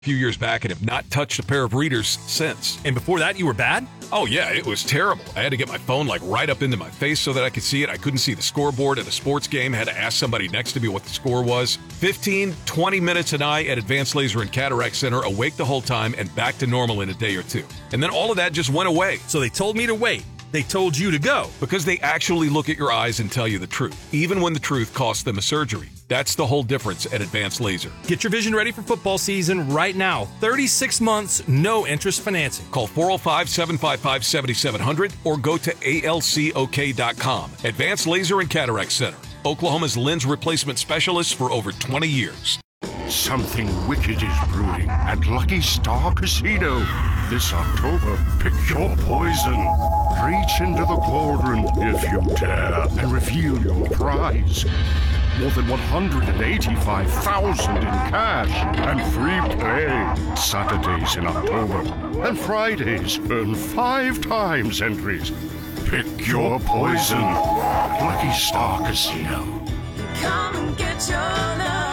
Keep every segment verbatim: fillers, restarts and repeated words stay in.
a few years back and have not touched a pair of readers since. And before that, you were bad? Oh, yeah, it was terrible. I had to get my phone like right up into my face so that I could see it. I couldn't see the scoreboard at a sports game. I had to ask somebody next to me what the score was. fifteen, twenty minutes and I at Advanced Laser and Cataract Center, awake the whole time and back to normal in a day or two. And then all of that just went away. So they told me to wait. They told you to go. Because they actually look at your eyes and tell you the truth, even when the truth costs them a surgery. That's the whole difference at Advanced Laser. Get your vision ready for football season right now. thirty-six months, no interest financing. Call four oh five, seven five five, seven seven zero zero or go to A L C O K dot com. Advanced Laser and Cataract Center, Oklahoma's lens replacement specialist for over twenty years. Something wicked is brewing at Lucky Star Casino. This October, pick your poison. Reach into the cauldron if you dare and reveal your prize. More than one hundred eighty-five thousand dollars in cash and free play. Saturdays in October and Fridays earn five times entries. Pick your poison. Lucky Star Casino. Come and get your love.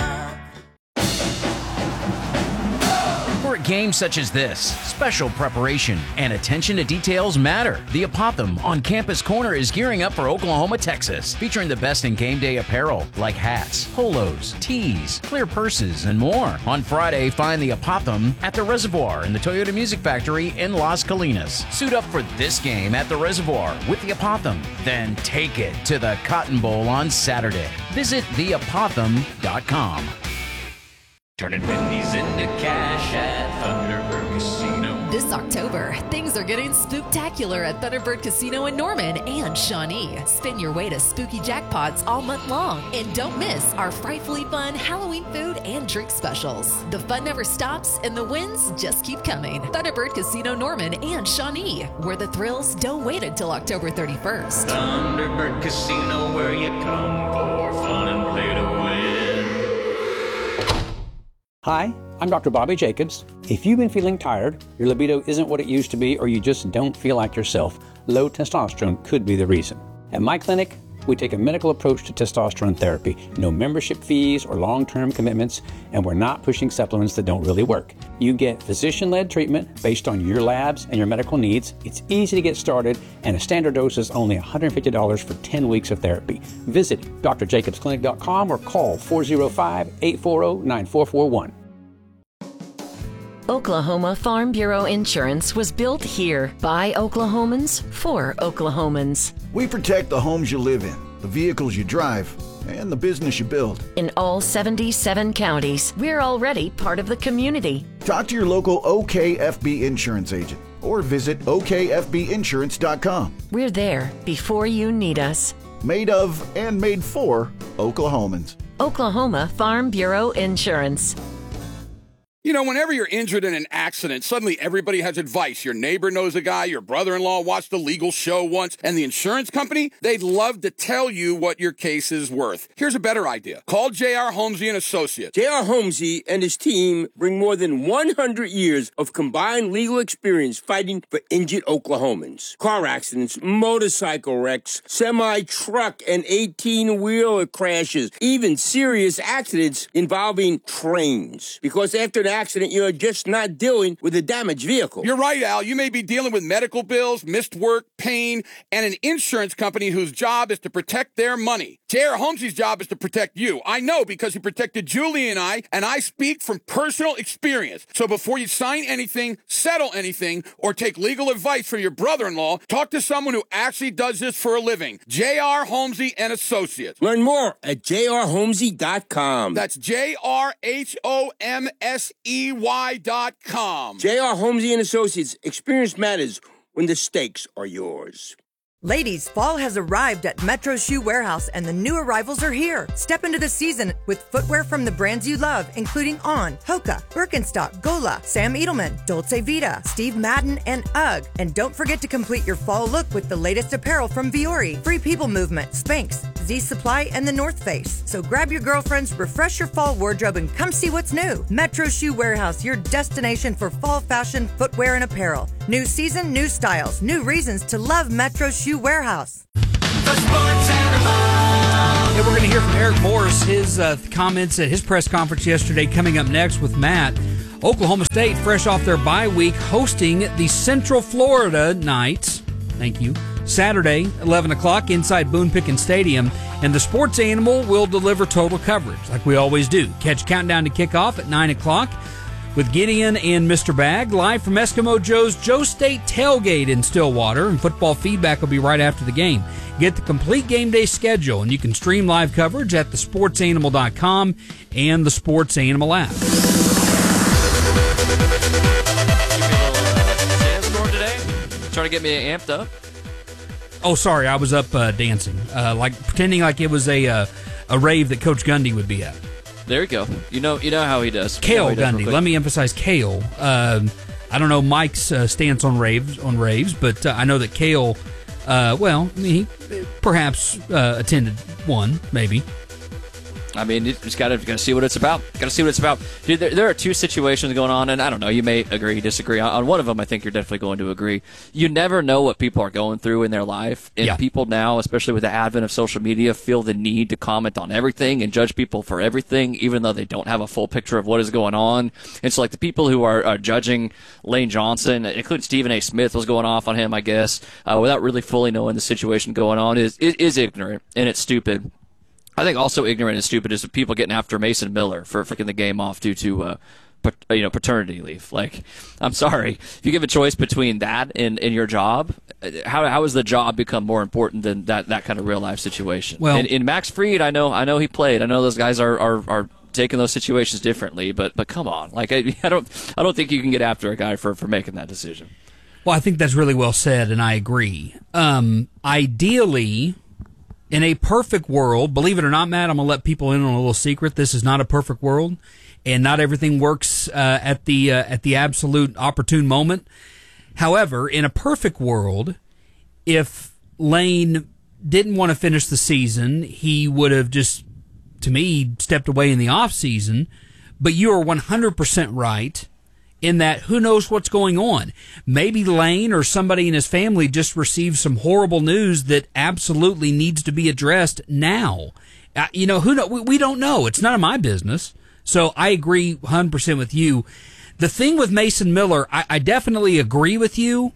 For a game such as this, special preparation and attention to details matter. The Apothem on Campus Corner is gearing up for Oklahoma, Texas, featuring the best in game day apparel like hats, polos, tees, clear purses, and more. On Friday, find the Apothem at the Reservoir in the Toyota Music Factory in Las Colinas. Suit up for this game at the Reservoir with the Apothem, then take it to the Cotton Bowl on Saturday. Visit the apothem dot com. Turning pennies into cash at Thunderbird Casino. This October, things are getting spooktacular at Thunderbird Casino in Norman and Shawnee. Spin your way to spooky jackpots all month long. And don't miss our frightfully fun Halloween food and drink specials. The fun never stops and the wins just keep coming. Thunderbird Casino Norman and Shawnee, where the thrills don't wait until October thirty-first. Thunderbird Casino, where you come for fun and play to win. Hi, I'm Doctor Bobby Jacobs. If you've been feeling tired, your libido isn't what it used to be, or you just don't feel like yourself, low testosterone could be the reason. At my clinic, we take a medical approach to testosterone therapy. No membership fees or long-term commitments, and we're not pushing supplements that don't really work. You get physician-led treatment based on your labs and your medical needs. It's easy to get started, and a standard dose is only one hundred fifty dollars for ten weeks of therapy. Visit d r jacobs clinic dot com or call four oh five, eight four zero, nine four four one. Oklahoma Farm Bureau Insurance was built here by Oklahomans for Oklahomans. We protect the homes you live in, the vehicles you drive, and the business you build. In all seventy-seven counties, we're already part of the community. Talk to your local O K F B insurance agent or visit O K F B insurance dot com. We're there before you need us. Made of and made for Oklahomans. Oklahoma Farm Bureau Insurance. You know, whenever you're injured in an accident, suddenly everybody has advice. Your neighbor knows a guy, your brother-in-law watched a legal show once, and the insurance company, they'd love to tell you what your case is worth. Here's a better idea. Call J R. Holmesy and Associates. J R. Holmesy and his team bring more than one hundred years of combined legal experience fighting for injured Oklahomans. Car accidents, motorcycle wrecks, semi-truck and eighteen-wheeler crashes, even serious accidents involving trains. Because after an accident, you're just not dealing with a damaged vehicle. You're right, Al. You may be dealing with medical bills, missed work, pain, and an insurance company whose job is to protect their money. J R. Holmesy's job is to protect you. I know because he protected Julie and I, and I speak from personal experience. So before you sign anything, settle anything, or take legal advice from your brother-in-law, talk to someone who actually does this for a living. J R. Holmesy and Associates. Learn more at j r holmesy dot com. That's J R H O M S E Y dot com. J R. Holmesy and Associates. Experience matters when the stakes are yours. Ladies, fall has arrived at Metro Shoe Warehouse and the new arrivals are here. Step into the season with footwear from the brands you love, including On, Hoka, Birkenstock, Gola, Sam Edelman, Dolce Vita, Steve Madden, and UGG. And don't forget to complete your fall look with the latest apparel from Viore, Free People Movement, Spanx, Z Supply, and the North Face. So grab your girlfriends, refresh your fall wardrobe, and come see what's new. Metro Shoe Warehouse, your destination for fall fashion, footwear, and apparel. New season, new styles, new reasons to love Metro Shoe Warehouse. Yeah, we're going to hear from Eric Morris, his uh, comments at his press conference yesterday, coming up next with Matt. Oklahoma State, fresh off their bye week, hosting the Central Florida Knights. Thank you. Saturday, eleven o'clock, inside Boone Pickens Stadium. And the Sports Animal will deliver total coverage, like we always do. Catch Countdown to Kickoff at nine o'clock with Gideon and Mister Bag, live from Eskimo Joe's Joe State Tailgate in Stillwater. And football feedback will be right after the game. Get the complete game day schedule, and you can stream live coverage at the sports animal dot com and the Sports Animal app. Sandstorm today? Trying to get me amped up? Oh, sorry, I was up uh, dancing, uh, like pretending like it was a uh, a rave that Coach Gundy would be at. There you go. You know, you know how he does. Cale he does Gundy. Let me emphasize Cale. Um, I don't know Mike's uh, stance on raves, on raves, but uh, I know that Cale. Uh, well, I mean, he perhaps uh, attended one, maybe. I mean, you just got to see what it's about. Got to see what it's about. Dude, there, there are two situations going on, and I don't know. You may agree, disagree. On one of them, I think you're definitely going to agree. You never know what people are going through in their life, and yeah. people now, especially with the advent of social media, feel the need to comment on everything and judge people for everything, even though they don't have a full picture of what is going on. And so, like, the people who are, are judging Lane Johnson, including Stephen A. Smith was going off on him, I guess, uh, without really fully knowing the situation going on, is, is, is ignorant, and it's stupid. I think also ignorant and stupid is the people getting after Mason Miller for freaking the game off due to, uh, pat- you know, paternity leave. Like, I'm sorry, if you give a choice between that and, and your job, how how has the job become more important than that, that kind of real life situation? Well, in, in Max Fried, I know I know he played. I know those guys are are, are taking those situations differently. But but come on, like I, I don't I don't think you can get after a guy for, for making that decision. Well, I think that's really well said, and I agree. Um, ideally. In a perfect world, believe it or not, Matt, I'm going to let people in on a little secret. This is not a perfect world, and not everything works uh, at the uh, at the absolute opportune moment. However, in a perfect world, if Lane didn't want to finish the season, he would have just, to me, stepped away in the off season. But you are one hundred percent right in that who knows what's going on. Maybe Lane or somebody in his family just received some horrible news that absolutely needs to be addressed now. Uh, you know, who know? We, we don't know. It's none of my business. So I agree one hundred percent with you. The thing with Mason Miller, I, I definitely agree with you.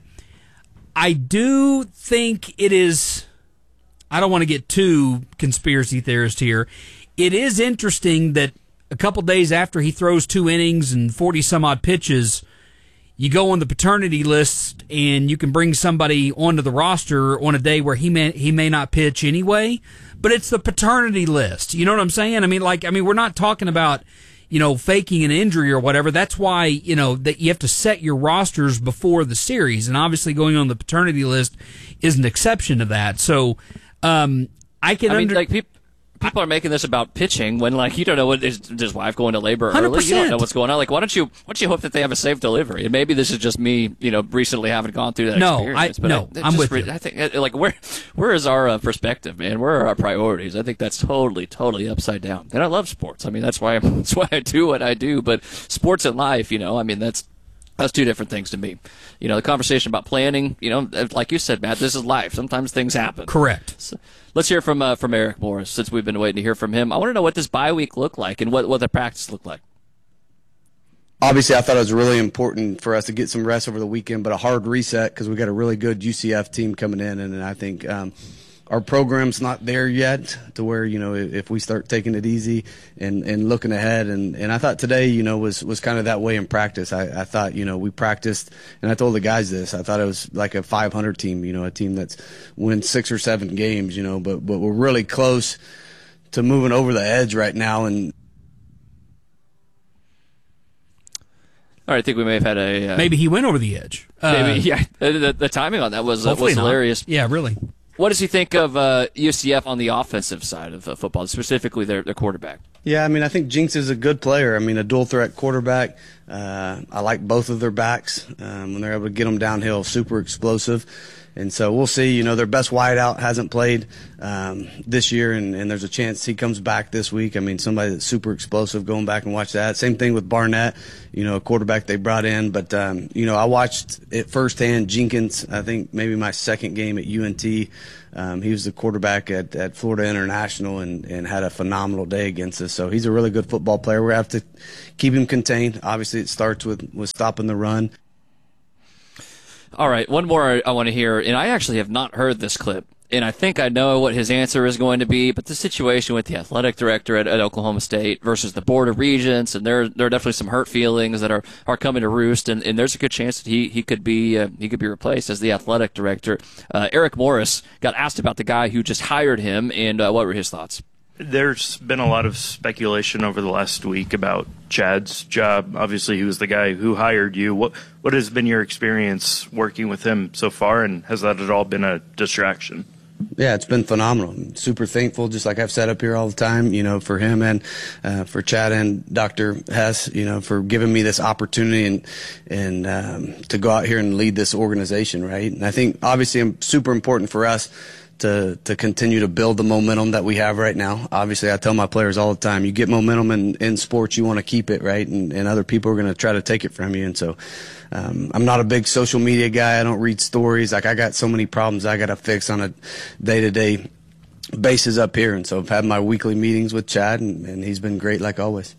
I do think it is, I don't want to get too conspiracy theorist here. It is interesting that a couple days after he throws two innings and forty-some-odd pitches, you go on the paternity list and you can bring somebody onto the roster on a day where he may he may not pitch anyway, but it's the paternity list. You know what I'm saying? I mean, like, I mean, we're not talking about, you know, faking an injury or whatever. That's why, you know, that you have to set your rosters before the series, and obviously going on the paternity list is an exception to that. So, um, I can I mean, under- like, people. People are making this about pitching when, like, you don't know what is his wife going to labor early. one hundred percent. You don't know what's going on. Like, why don't you why don't you hope that they have a safe delivery? And maybe this is just me, you know, recently having gone through that no, experience. I, but no, I, I'm with re- you. I think, like, where where is our uh, perspective, man? Where are our priorities? I think that's totally, totally upside down. And I love sports. I mean, that's why I'm, that's why I do what I do. But sports and life, you know, I mean, that's. That's two different things to me. You know, the conversation about planning, you know, like you said, Matt, this is life. Sometimes things happen. Correct. So let's hear from uh, from Eric Morris, since we've been waiting to hear from him. I want to know what this bye week looked like and what, what the practice looked like. Obviously, I thought it was really important for us to get some rest over the weekend, but a hard reset because we got a really good U C F team coming in, and I think um, our program's not there yet to where, you know, if we start taking it easy and, and looking ahead. And, and I thought today, you know, was, was kind of that way in practice. I, I thought, you know, we practiced, and I told the guys this, I thought it was like a five hundred team, you know, a team that's wins six or seven games, you know, but, but we're really close to moving over the edge right now. And All right, I think we may have had a... Uh, maybe he went over the edge. Maybe, uh, yeah. The, the timing on that was, uh, was hilarious. Not. Yeah, really. What does he think of uh, U C F on the offensive side of uh, football, specifically their, their quarterback? Yeah, I mean, I think Jinx is a good player. I mean, a dual-threat quarterback. Uh, I like both of their backs um, when they're able to get them downhill, super explosive. And so we'll see. You know, their best wideout hasn't played um, this year, and, and there's a chance he comes back this week. I mean, somebody that's super explosive, going back and watch that. Same thing with Barnett, you know, a quarterback they brought in. But, um, you know, I watched it firsthand. Jenkins, I think maybe my second game at U N T. Um, he was the quarterback at, at Florida International and, and had a phenomenal day against us. So he's a really good football player. We're going to have to keep him contained. Obviously, It starts with, with stopping the run. All right, one more I want to hear, and I actually have not heard this clip, and I think I know what his answer is going to be, but the situation with the athletic director at, at Oklahoma State versus the Board of Regents, and there there are definitely some hurt feelings that are, are coming to roost, and, and there's a good chance that he he could be uh, he could be replaced as the athletic director. Uh, Eric Morris got asked about the guy who just hired him, and uh, what were his thoughts? There's been a lot of speculation over the last week about Chad's job. Obviously, he was the guy who hired you. What what has been your experience working with him so far, and has that at all been a distraction? Yeah, it's been phenomenal. I'm super thankful, just like I've said up here all the time, you know, for him and uh, for Chad and Doctor Hess, you know, for giving me this opportunity and and um, to go out here and lead this organization, right? And I think obviously it's super important for us to to continue to build the momentum that we have right now. Obviously, I tell my players all the time, you get momentum in, in sports, you want to keep it, right? And, and other people are going to try to take it from you. And so um, I'm not a big social media guy. I don't read stories. Like, I got so many problems I got to fix on a day-to-day basis up here. And so I've had my weekly meetings with Chad, and, and he's been great like always.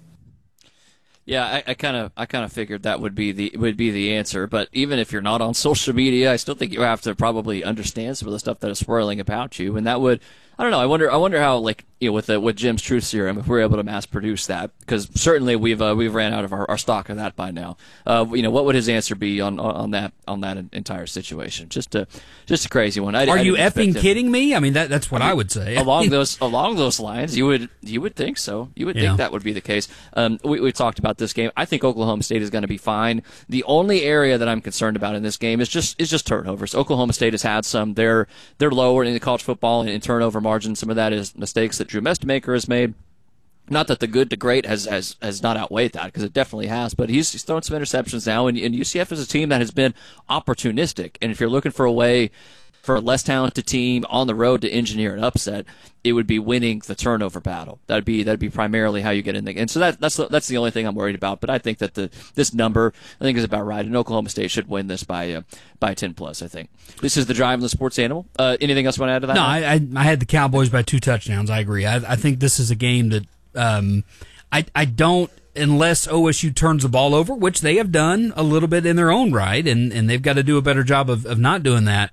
Yeah, I kind of I kind of figured that would be the would be the answer. But even if you're not on social media, I still think you have to probably understand some of the stuff that is swirling about you, and that would, I don't know. I wonder. I wonder how, like, you know, with the, with Jim's Truth Serum, if we're able to mass produce that, because certainly we've uh, we've ran out of our, our stock of that by now. Uh, you know, what would his answer be on on that on that entire situation? Just a just a crazy one. I, Are I you didn't effing expect him- kidding me? I mean, that that's what I I, mean, would say. along those along those lines, you would you would think so. You would Yeah. think that would be the case. Um, we we talked about this game. I think Oklahoma State is going to be fine. The only area that I'm concerned about in this game is just is just turnovers. Oklahoma State has had some. They're they're lower in the college football in, in turnover margin. Some of that is mistakes that Drew Mestemaker has made. Not that the good to great has has, has not outweighed that, because it definitely has, but he's, he's thrown some interceptions now, and, and U C F is a team that has been opportunistic. And if you're looking for a way for a less talented team on the road to engineer an upset, it would be winning the turnover battle. That'd be that'd be primarily how you get in the and so that that's the, that's the only thing I'm worried about. But I think that the this number I think is about right, and Oklahoma State should win this by uh, by ten plus. I think this is the drive in the sports animal. Uh, anything else you want to add to that? No, I, I I had the Cowboys by two touchdowns. I agree. I, I think this is a game that um, I I don't. Unless O S U turns the ball over, which they have done a little bit in their own right, and, and they've got to do a better job of, of not doing that.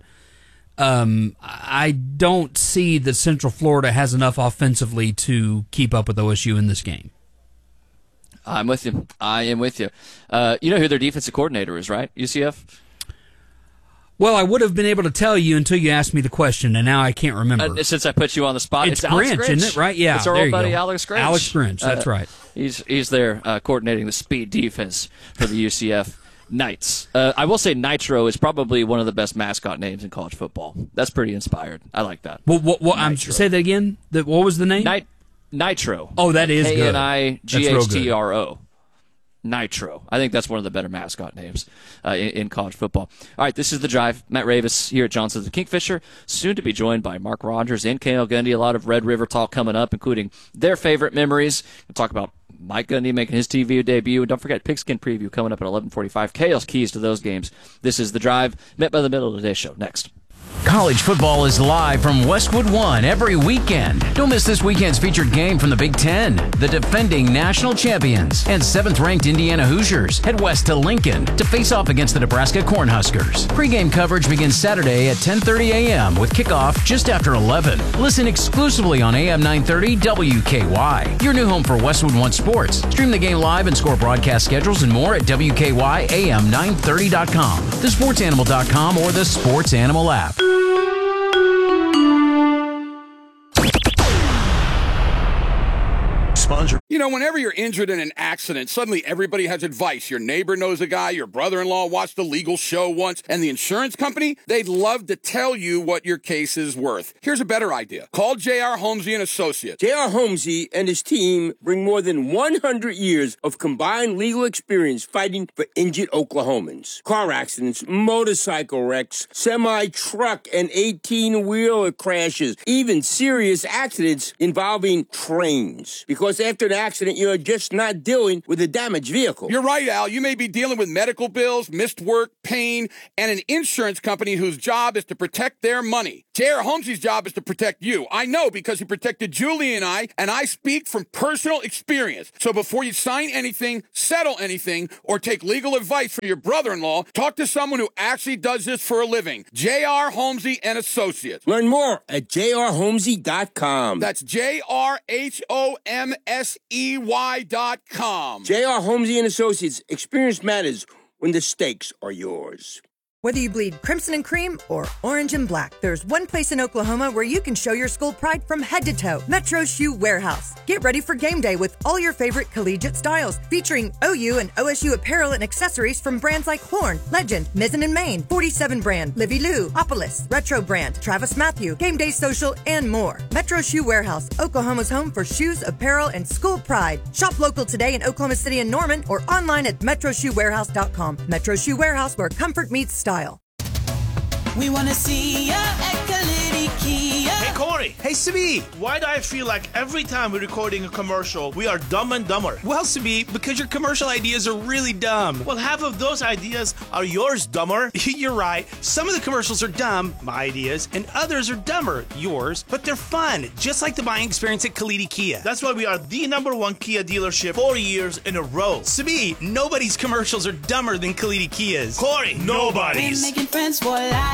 Um, I don't see that Central Florida has enough offensively to keep up with O S U in this game. I'm with you. I am with you. Uh, you know who their defensive coordinator is, right? U C F? Well, I would have been able to tell you until you asked me the question, and now I can't remember. Uh, since I put you on the spot, it's, it's Alex Grinch, Grinch, isn't it? Right? Yeah, it's our there old you buddy go. Alex Grinch. Alex Grinch, that's uh, right. He's he's there uh, coordinating the speed defense for the U C F Knights. Uh, I will say Nitro is probably one of the best mascot names in college football. That's pretty inspired. I like that. Well, what, what, I'm say that again. The, what was the name? Nit- Nitro. Oh, that is K good. N I G H T R O. Nitro. I think that's one of the better mascot names uh, in, in college football. All right, this is The Drive. Matt Ravis here at Johnson the Kingfisher, soon to be joined by Mark Rogers and Cale Gundy. A lot of Red River talk coming up, including their favorite memories. We'll talk about Mike Gundy making his T V debut. And don't forget, Pigskin Preview coming up at eleven forty-five. Cale's keys to those games. This is The Drive, met by the middle of today's show. Next. College football is live from Westwood One every weekend. Don't miss this weekend's featured game from the Big Ten. The defending national champions and seventh-ranked Indiana Hoosiers head west to Lincoln to face off against the Nebraska Cornhuskers. Pre-game coverage begins Saturday at ten thirty a.m. with kickoff just after eleven. Listen exclusively on A M nine thirty W K Y, your new home for Westwood One sports. Stream the game live and score broadcast schedules and more at W K Y A M nine thirty dot com, the sports animal dot com, or the Sports Animal app. Sponsor. You know, whenever you're injured in an accident, suddenly everybody has advice. Your neighbor knows a guy, your brother-in-law watched a legal show once, and the insurance company, they'd love to tell you what your case is worth. Here's a better idea. Call J R. Holmesy and Associates. J R. Holmesy and his team bring more than one hundred years of combined legal experience fighting for injured Oklahomans. Car accidents, motorcycle wrecks, semi-truck and eighteen-wheeler crashes, even serious accidents involving trains. Because because after an accident, you're just not dealing with a damaged vehicle. You're right, Al. You may be dealing with medical bills, missed work, pain, and an insurance company whose job is to protect their money. J R. Holmesy's job is to protect you. I know because he protected Julie and I, and I speak from personal experience. So before you sign anything, settle anything, or take legal advice from your brother-in-law, talk to someone who actually does this for a living. J R. Holmesy and Associates. Learn more at j r holmesy dot com. That's J R H O M S E Y dot com. J R. Holmesy and Associates. Experience matters when the stakes are yours. Whether you bleed crimson and cream or orange and black, there's one place in Oklahoma where you can show your school pride from head to toe. Metro Shoe Warehouse. Get ready for game day with all your favorite collegiate styles, featuring O U and O S U apparel and accessories from brands like Horn, Legend, Mizzen and Main, forty-seven brand, Livy Lou, Opolis, Retro brand, Travis Matthew, Game Day Social, and more. Metro Shoe Warehouse, Oklahoma's home for shoes, apparel, and school pride. Shop local today in Oklahoma City and Norman or online at metro shoe warehouse dot com. Metro Shoe Warehouse, where comfort meets style. We wanna see ya at Kalidi Kia. Hey Corey. Hey Sabi. Why do I feel like every time we're recording a commercial, we are dumb and dumber? Well, Sabi, because your commercial ideas are really dumb. Well, half of those ideas are yours, dumber. You're right. Some of the commercials are dumb, my ideas, and others are dumber, yours, but they're fun, just like the buying experience at Kalidi Kia. That's why we are the number one Kia dealership four years in a row. Sabi, nobody's commercials are dumber than Kalidi Kia's. Corey, nobody's. We're making friends for life.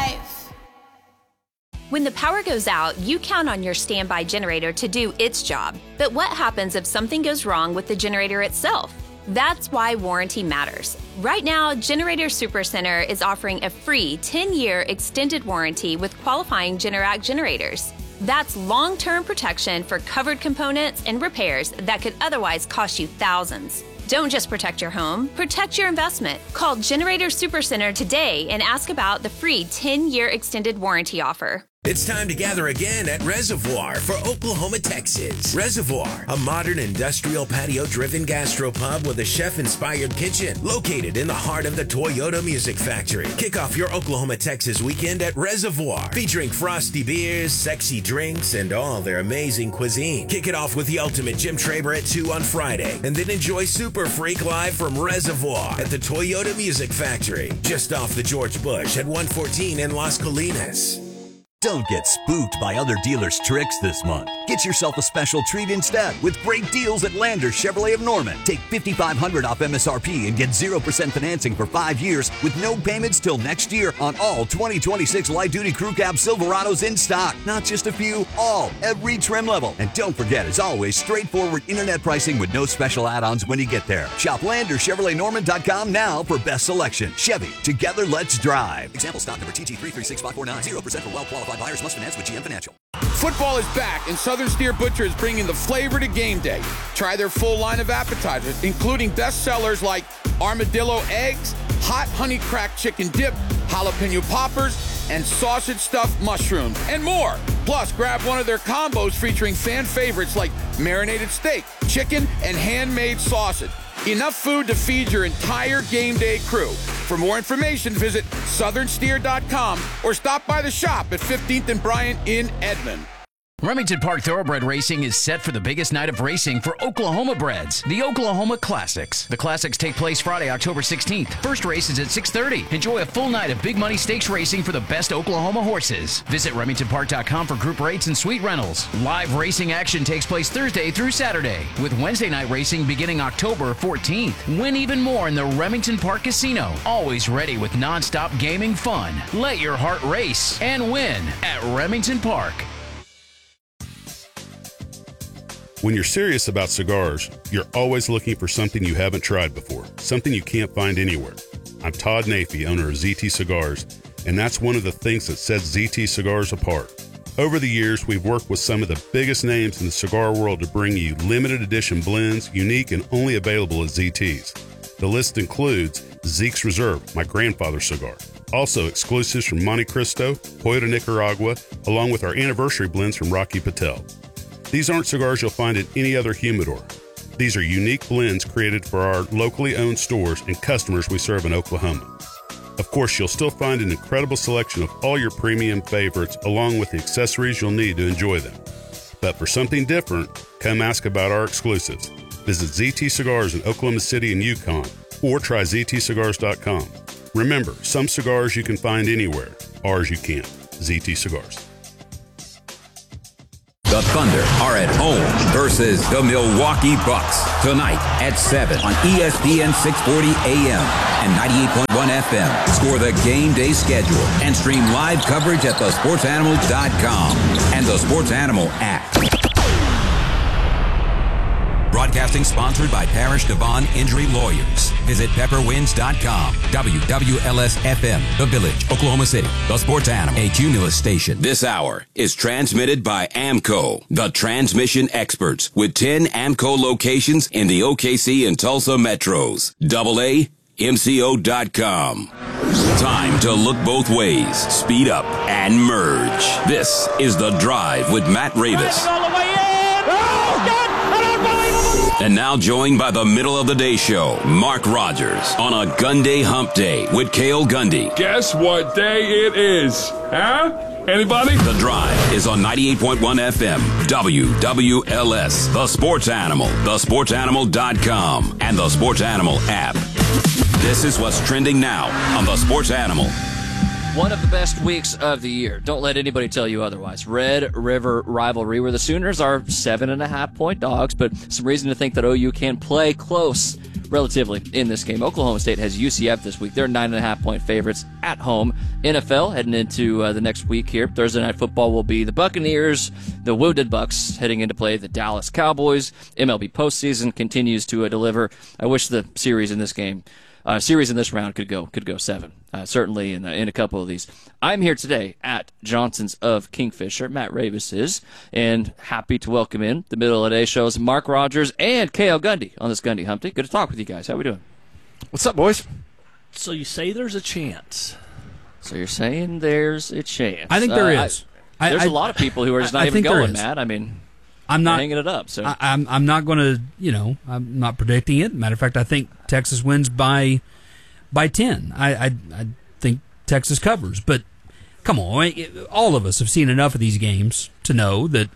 When the power goes out, you count on your standby generator to do its job. But what happens if something goes wrong with the generator itself? That's why warranty matters. Right now, Generator Supercenter is offering a free ten-year extended warranty with qualifying Generac generators. That's long-term protection for covered components and repairs that could otherwise cost you thousands. Don't just protect your home, protect your investment. Call Generator Supercenter today and ask about the free ten-year extended warranty offer. It's time to gather again at Reservoir for Oklahoma, Texas. Reservoir, a modern industrial patio-driven gastropub with a chef-inspired kitchen located in the heart of the Toyota Music Factory. Kick off your Oklahoma, Texas weekend at Reservoir, featuring frosty beers, sexy drinks, and all their amazing cuisine. Kick it off with the ultimate Jim Traber at two on Friday, and then enjoy Super Freak live from Reservoir at the Toyota Music Factory, just off the George Bush at one fourteen in Las Colinas. Don't get spooked by other dealers' tricks this month. Get yourself a special treat instead with great deals at Lander Chevrolet of Norman. Take five thousand five hundred dollars off M S R P and get zero percent financing for five years with no payments till next year on all twenty twenty-six light-duty crew cab Silverados in stock. Not just a few, all, every trim level. And don't forget, as always, straightforward internet pricing with no special add-ons when you get there. Shop Lander Chevrolet Norman dot com now for best selection. Chevy, together let's drive. Example stock number T T three three six five four nine. zero percent for well-qualified buyers must finance with G M Financial. Football is back, and Southern Steer Butcher is bringing the flavor to game day. Try their full line of appetizers, including bestsellers like armadillo eggs, hot honey cracked chicken dip, jalapeno poppers, and sausage stuffed mushrooms, and more. Plus, grab one of their combos featuring fan favorites like marinated steak, chicken, and handmade sausage. Enough food to feed your entire game day crew. For more information, visit southern steer dot com or stop by the shop at fifteenth and Bryant in Edmond. Remington Park Thoroughbred Racing is set for the biggest night of racing for Oklahoma breds, the Oklahoma Classics. The Classics take place Friday, October sixteenth. First race is at six thirty. Enjoy a full night of big money stakes racing for the best Oklahoma horses. Visit remington park dot com for group rates and suite rentals. Live racing action takes place Thursday through Saturday, with Wednesday night racing beginning October fourteenth. Win even more in the Remington Park Casino. Always ready with nonstop gaming fun. Let your heart race and win at Remington Park. When you're serious about cigars, you're always looking for something you haven't tried before, something you can't find anywhere. I'm Todd Nafee, owner of Z T Cigars, and that's one of the things that sets Z T Cigars apart. Over the years, we've worked with some of the biggest names in the cigar world to bring you limited edition blends, unique and only available at Z T's. The list includes Zeke's Reserve, my grandfather's cigar. Also, exclusives from Monte Cristo, Pollo de Nicaragua, along with our anniversary blends from Rocky Patel. These aren't cigars you'll find in any other humidor. These are unique blends created for our locally owned stores and customers we serve in Oklahoma. Of course, you'll still find an incredible selection of all your premium favorites along with the accessories you'll need to enjoy them. But for something different, come ask about our exclusives. Visit Z T Cigars in Oklahoma City and Yukon, or try Z T cigars dot com. Remember, some cigars you can find anywhere. Ours you can't. Z T Cigars. The Thunder are at home versus the Milwaukee Bucks tonight at seven on E S P N six forty A M and ninety-eight point one F M. Score the game day schedule and stream live coverage at the sports animal dot com and the Sports Animal app. Broadcasting sponsored by Parish Devon Injury Lawyers. Visit pepper winds dot com. W W L S F M, The Village, Oklahoma City. The Sports Animal, a Cumulus station. This hour is transmitted by AMCO, the transmission experts, with ten AMCO locations in the O K C and Tulsa metros. Double A, M C O dot com. Time to look both ways, speed up, and merge. This is The Drive with Matt Ravis. And now joined by the middle of the day show, Mark Rogers, on a Gun Day Hump Day with Cale Gundy. Guess what day it is, huh? Anybody? The Drive is on ninety-eight point one F M, W W L S, The Sports Animal, the sports animal dot com, and the Sports Animal app. This is what's trending now on the Sports Animal. One of the best weeks of the year. Don't let anybody tell you otherwise. Red River rivalry, where the Sooners are seven and a half point dogs, but some reason to think that O U can play close relatively in this game. Oklahoma State has U C F this week. They're nine and a half point favorites at home. N F L heading into uh, the next week here. Thursday Night Football will be the Buccaneers, the Wounded Bucks, heading into play the Dallas Cowboys. M L B postseason continues to uh, deliver. I wish the series in this game Uh, series in this round could go could go seven, uh, certainly in, uh, in a couple of these. I'm here today at Johnson's of Kingfisher. Matt Ravis is, and happy to welcome in the middle of the day shows Mark Rogers and Cale Gundy on this Gundy Hump Day. Good to talk with you guys. How we doing? What's up, boys? So you say there's a chance. So you're saying there's a chance. I think there uh, is. I, there's I, a lot of people who are just not I even think there going, is. Matt. I mean, I'm not hanging it up. So I, I'm I'm not going to, you know, I'm not predicting it. Matter of fact, I think Texas wins by by ten. I I, I think Texas covers, but come on, all of us have seen enough of these games to know that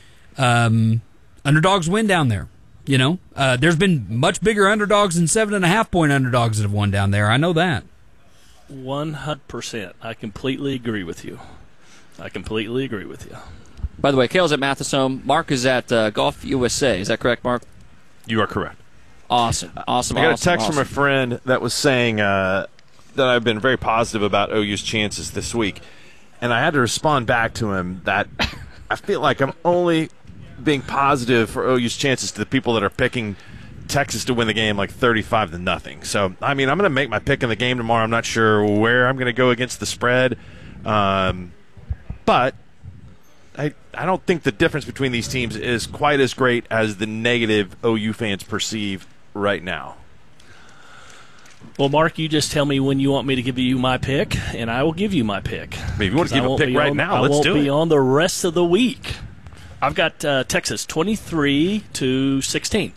um, underdogs win down there. You know, uh, there's been much bigger underdogs than seven and a half point underdogs that have won down there. I know that. One hundred percent. I completely agree with you. I completely agree with you. By the way, Cale's at Mathesome. Mark is at uh, Golf U S A. Is that correct, Mark? You are correct. Awesome, awesome. I got awesome, a text awesome. from a friend that was saying uh, that I've been very positive about O U's chances this week, and I had to respond back to him that I feel like I'm only being positive for O U's chances to the people that are picking Texas to win the game like thirty-five to nothing. So, I mean, I'm going to make my pick in the game tomorrow. I'm not sure where I'm going to go against the spread, um, but I I don't think the difference between these teams is quite as great as the negative O U fans perceive right now. Well, Mark, you just tell me when you want me to give you my pick, and I will give you my pick. I mean, if you want to give a pick right on, now, I let's won't do be it. on the rest of the week. I've got uh, Texas twenty-three to sixteen.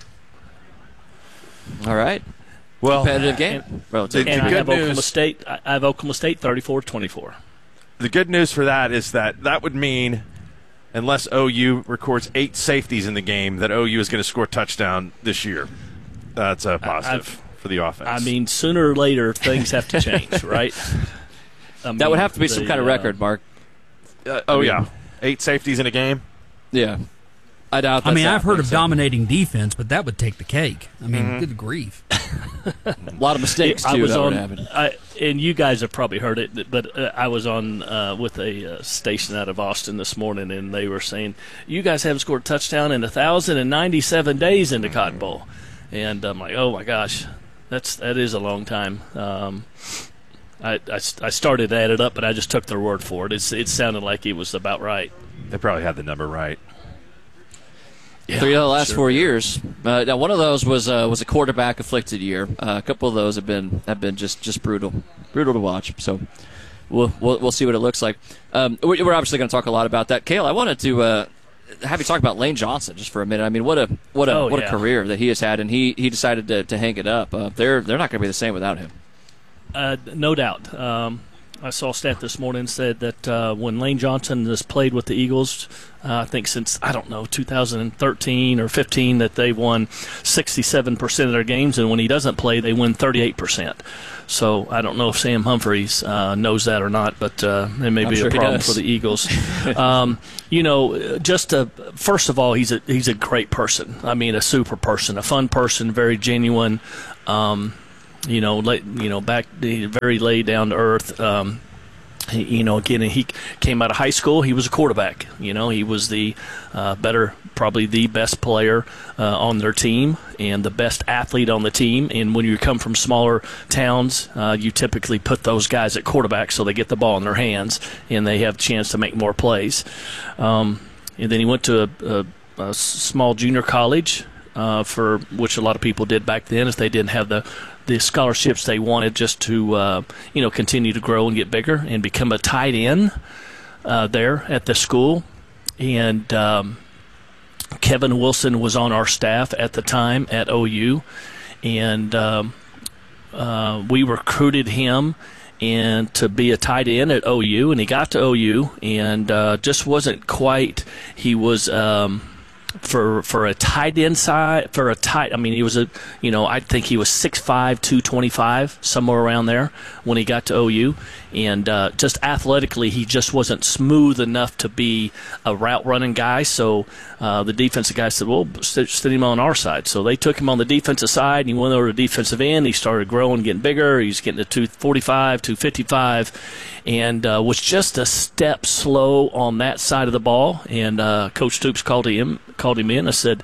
All right. Well, competitive game. And, Relative. and I good have news- Oklahoma State. I I have Oklahoma State thirty-four twenty-four. The good news for that is that that would mean, unless O U records eight safeties in the game, that O U is going to score a touchdown this year. That's a positive I've, for the offense. I mean, sooner or later, things have to change, right? I mean, that would have to be some the, kind of uh, record, Mark. Uh, oh, I mean, yeah. Eight safeties in a game? Yeah. I doubt I mean, that's I've heard happening, of so. dominating defense, but that would take the cake. I mean, Mhm. good grief. A lot of mistakes, too, I was that would on, happen. I, and you guys have probably heard it, but uh, I was on uh, with a uh, station out of Austin this morning, and they were saying, you guys haven't scored a touchdown in one thousand ninety-seven days in the Cotton Bowl. And I'm like, oh, my gosh, that's that is a long time. Um, I, I, I started to add it up, but I just took their word for it. It's, it sounded like it was about right. They probably had the number right. Yeah, Three of the last sure. four years. Uh, now, one of those was uh, was a quarterback afflicted year. Uh, a couple of those have been have been just, just brutal, brutal to watch. So we'll we'll, we'll see what it looks like. Um, we're we're obviously going to talk a lot about that. Cale, I wanted to uh, have you talk about Lane Johnson just for a minute. I mean, what a what a Oh, what yeah. a career that he has had, and he, he decided to, to hang it up. Uh, they're they're not going to be the same without him. Uh, no doubt. Um, I saw a stat this morning said that uh, when Lane Johnson has played with the Eagles, uh, I think since, I don't know, two thousand thirteen or fifteen, that they've won sixty-seven percent of their games, and when he doesn't play, they win thirty-eight percent. So I don't know if Sam Humphries uh, knows that or not, but uh, it may I'm be sure a problem he for the Eagles. um, you know, just a, first of all, he's a he's a great person. I mean, a super person, a fun person, very genuine. Um, You know, lay, you know, back very laid down to earth. Um, he, you know, again, he came out of high school. He was a quarterback. You know, he was the uh, better, probably the best player uh, on their team and the best athlete on the team. And when you come from smaller towns, uh, you typically put those guys at quarterback so they get the ball in their hands and they have a chance to make more plays. Um, and then he went to a, a, a small junior college. Uh, for which a lot of people did back then, if they didn't have the, the scholarships they wanted just to uh, you know continue to grow and get bigger and become a tight end uh, there at the school. And um, Kevin Wilson was on our staff at the time at O U, and um, uh, we recruited him and to be a tight end at O U, and he got to O U and uh, just wasn't quite. He was. Um, For for a tight end side, for a tight, I mean, he was a, you know, I think he was six five, two twenty-five, somewhere around there when he got to O U. And uh, just athletically, he just wasn't smooth enough to be a route running guy. So uh, the defensive guy said, well, sit, sit him on our side. So they took him on the defensive side, and he went over to defensive end. He started growing, getting bigger. He's getting to two forty-five, two fifty-five, and uh, was just a step slow on that side of the ball. And uh, Coach Stoops called him, called him in and said,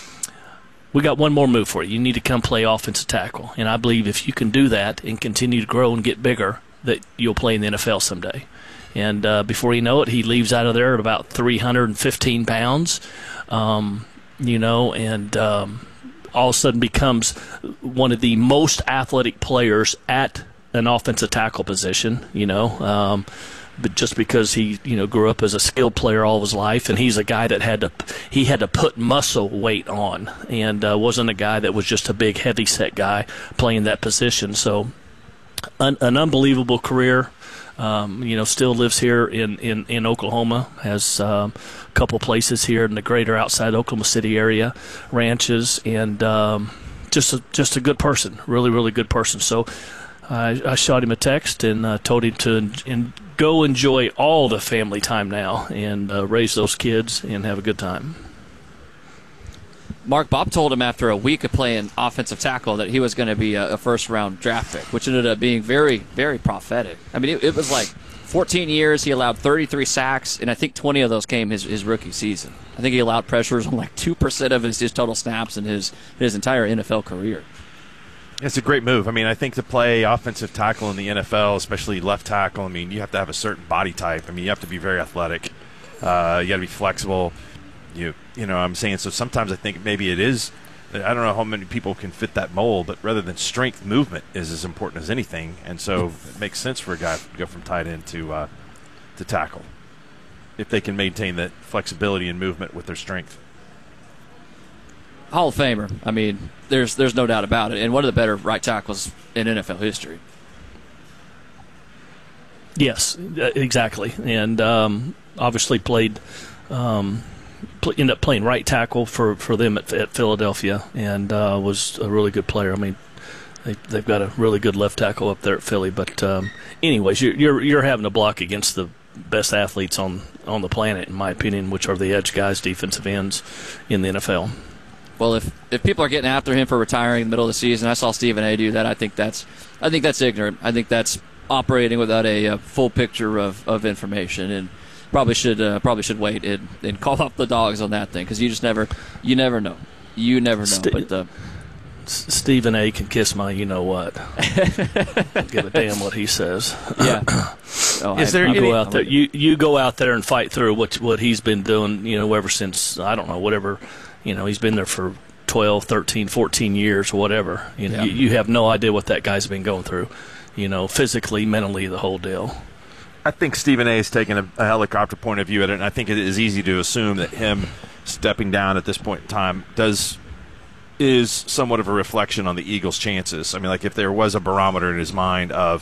we got one more move for you. You need to come play offensive tackle. And I believe if you can do that and continue to grow and get bigger, that you'll play in the N F L someday. And uh, before you know it, he leaves out of there at about three hundred fifteen pounds, um, you know, and um, all of a sudden becomes one of the most athletic players at an offensive tackle position, you know, um, but just because he, you know, grew up as a skilled player all of his life, and he's a guy that had to, he had to put muscle weight on, and uh, wasn't a guy that was just a big, heavy-set guy playing that position. So, an, an unbelievable career. Um, you know, still lives here in, in, in Oklahoma, has um, a couple places here in the greater outside Oklahoma City area, ranches, and um, just a, just a good person, really, really good person. So I, I shot him a text and uh, told him to en- en- go enjoy all the family time now and uh, raise those kids and have a good time. Mark, Bob told him after a week of playing offensive tackle that he was going to be a, a first-round draft pick, which ended up being very, very prophetic. I mean, it, it was like fourteen years. He allowed thirty-three sacks, and I think twenty of those came his, his rookie season. I think he allowed pressures on like two percent of his, his total snaps in his, his entire N F L career. It's a great move. I mean, I think to play offensive tackle in the N F L, especially left tackle, I mean, you have to have a certain body type. I mean, you have to be very athletic. Uh, you got to be flexible. You you know, I'm saying, so sometimes I think maybe it is, I don't know how many people can fit that mold, but rather than strength, movement is as important as anything. And so it makes sense for a guy to go from tight end to, uh, to tackle if they can maintain that flexibility and movement with their strength. Hall of Famer. I mean, there's there's no doubt about it. And one of the better right tackles in N F L history. Yes, exactly. And um, obviously played, um, pl- ended up playing right tackle for, for them at, at Philadelphia, and uh, was a really good player. I mean, they, they've got a really good left tackle up there at Philly. But um, anyways, you're, you're you're having to block against the best athletes on, on the planet, in my opinion, which are the edge guys, defensive ends in the N F L. Well, if, if people are getting after him for retiring in the middle of the season, I saw Stephen A. do that. I think that's I think that's ignorant. I think that's operating without a, a full picture of, of information, and probably should uh, probably should wait and, and call up the dogs on that thing, because you just never you never know you never know. St- but uh, Stephen A. can kiss my you know what. Don't give a damn what he says. Yeah. Oh, Is I, there you any, go out there? You you go out there and fight through what what he's been doing. You know, ever since I don't know whatever. You know, he's been there for twelve, thirteen, fourteen years or whatever. You know, yeah. you, you have no idea what that guy's been going through, you know, physically, mentally, the whole deal. I think Stephen A. has taken a, a helicopter point of view at it, and I think it is easy to assume that him stepping down at this point in time does is somewhat of a reflection on the Eagles' chances. I mean, like if there was a barometer in his mind of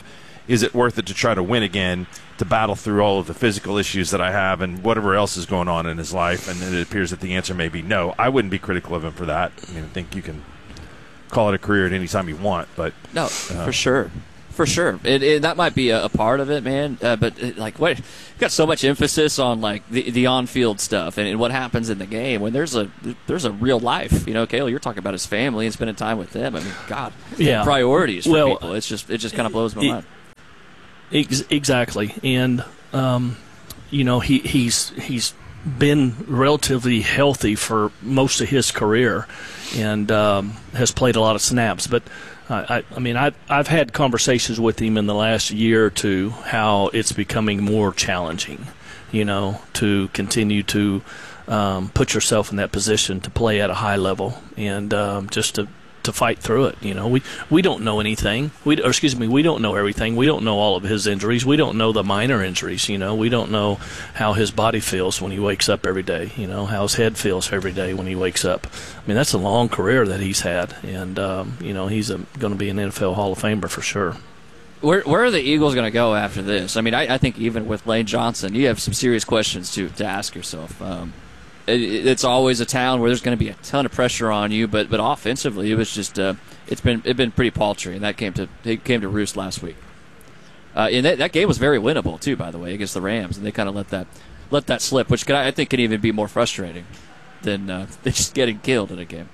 is it worth it to try to win again, to battle through all of the physical issues that I have and whatever else is going on in his life? And it appears that the answer may be no. I wouldn't be critical of him for that. I mean, I think you can call it a career at any time you want, but no, uh, for sure. For sure, it, it, that might be a, a part of it, man. Uh, but it, like, what got so much emphasis on like the, the on-field stuff and, and what happens in the game when there's a there's a real life. You know, Kale, you're talking about his family and spending time with them. I mean, God, yeah, priorities for well, people. It's just it just kind of blows my it, mind. Ex- exactly, and um, you know, he he's he's been relatively healthy for most of his career, and um, has played a lot of snaps, but. I, I mean, I've, I've had conversations with him in the last year or two how it's becoming more challenging, you know, to continue to um, put yourself in that position to play at a high level and um, just to, to fight through it. You know, we, we don't know anything. We, or excuse me, we don't know everything. We don't know all of his injuries. We don't know the minor injuries, you know. We don't know how his body feels when he wakes up every day, you know, how his head feels every day when he wakes up. I mean, that's a long career that he's had, and, um, you know, he's going to be an N F L Hall of Famer for sure. Where, where are the Eagles going to go after this? I mean, I, I think even with Lane Johnson, you have some serious questions to, to ask yourself. Um, it, it's always a town where there's going to be a ton of pressure on you, but but offensively, it was just uh, it's been it's been pretty paltry, and that came to it came to roost last week. Uh, and that, that game was very winnable too, by the way, against the Rams, and they kind of let that let that slip, which could, I think could even be more frustrating than uh, just getting killed in a game.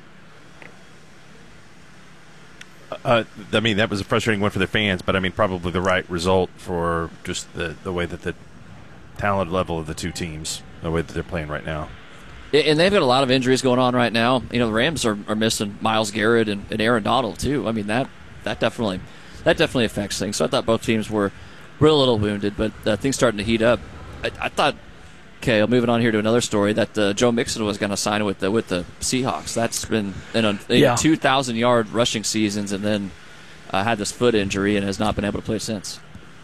Uh, I mean, that was a frustrating one for the fans, but I mean, probably the right result for just the, the way that the talent level of the two teams, the way that they're playing right now. And they've got a lot of injuries going on right now. You know, the Rams are, are missing Myles Garrett and, and Aaron Donald too. I mean, that that definitely that definitely affects things. So I thought both teams were, were a little wounded, but uh, things starting to heat up. I, I thought. Okay, moving on here to another story that uh, Joe Mixon was going to sign with the with the Seahawks. That's been in a, yeah. two thousand yard rushing seasons, and then uh, had this foot injury and has not been able to play since.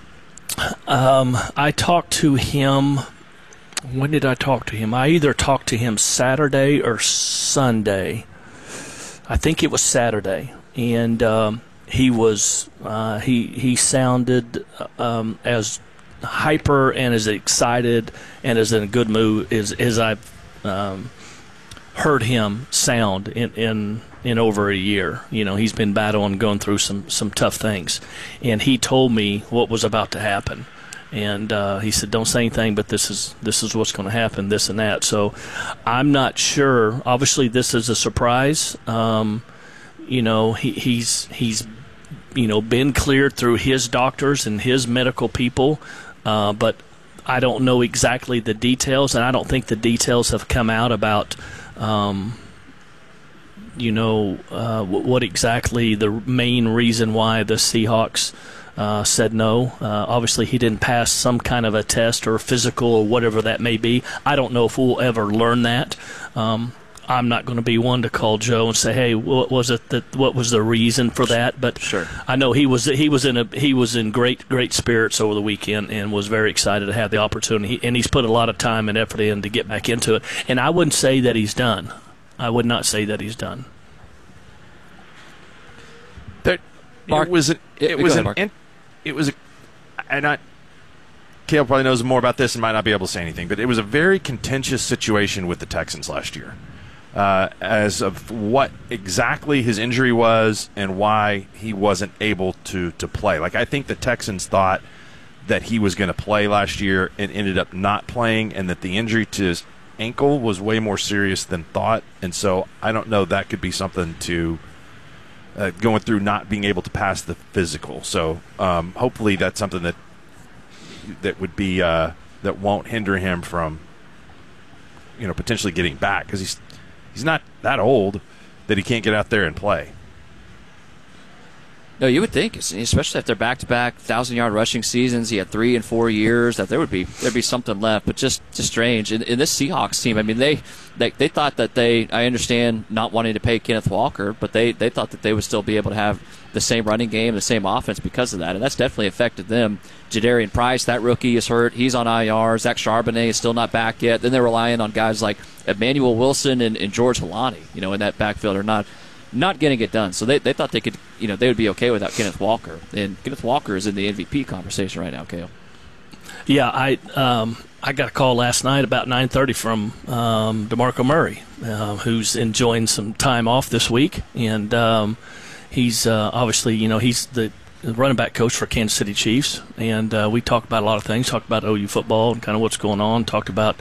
Um, I talked to him. When did I talk to him? I either talked to him Saturday or Sunday. I think it was Saturday, and um, he was uh, he he sounded um, as hyper and as excited and as in a good mood as, as I've um, heard him sound in, in in over a year. You know, he's been battling, going through some, some tough things. And he told me what was about to happen. And uh, he said, don't say anything, but this is this is what's going to happen, this and that. So I'm not sure. Obviously, this is a surprise. Um, you know, he, he's he's you know been cleared through his doctors and his medical people. Uh, but I don't know exactly the details, and I don't think the details have come out about, um, you know, uh, what exactly the main reason why the Seahawks uh, said no. Uh, obviously, he didn't pass some kind of a test or physical or whatever that may be. I don't know if we'll ever learn that. Um, I'm not going to be one to call Joe and say, "Hey, what was it that? What was the reason for that?" But sure. I know he was he was in a he was in great great spirits over the weekend and was very excited to have the opportunity. And he's put a lot of time and effort in to get back into it. And I wouldn't say that he's done. I would not say that he's done. There, Mark, it was an, it, it was ahead, an, it was a, and I, Cale probably knows more about this and might not be able to say anything, but it was a very contentious situation with the Texans last year. Uh, as of what exactly his injury was and why he wasn't able to, to play. Like, I think the Texans thought that he was going to play last year and ended up not playing, and that the injury to his ankle was way more serious than thought. And so I don't know, that could be something to uh, going through not being able to pass the physical. So um, hopefully that's something that that would be uh, that won't hinder him from, you know, potentially getting back, because he's He's not that old that he can't get out there and play. No, you would think, especially if they're back-to-back thousand-yard rushing seasons. He had three and four years. That there would be there'd be something left, but just just strange. In, in this Seahawks team, I mean, they, they they thought that they. I understand not wanting to pay Kenneth Walker, but they they thought that they would still be able to have the same running game, the same offense because of that, and that's definitely affected them. Jadarian Price, that rookie, is hurt. He's on I R. Zach Charbonnet is still not back yet. Then they're relying on guys like Emmanuel Wilson and, and George Holani, you know, in that backfield are not not getting it done. So they, they thought they could, you know, they would be okay without Kenneth Walker. And Kenneth Walker is in the M V P conversation right now, Cale. Yeah, I um, I got a call last night about nine thirty from um, DeMarco Murray, uh, who's enjoying some time off this week, and um, he's uh, obviously, you know, he's the running back coach for Kansas City Chiefs, and uh, we talked about a lot of things, talked about O U football and kind of what's going on, talked about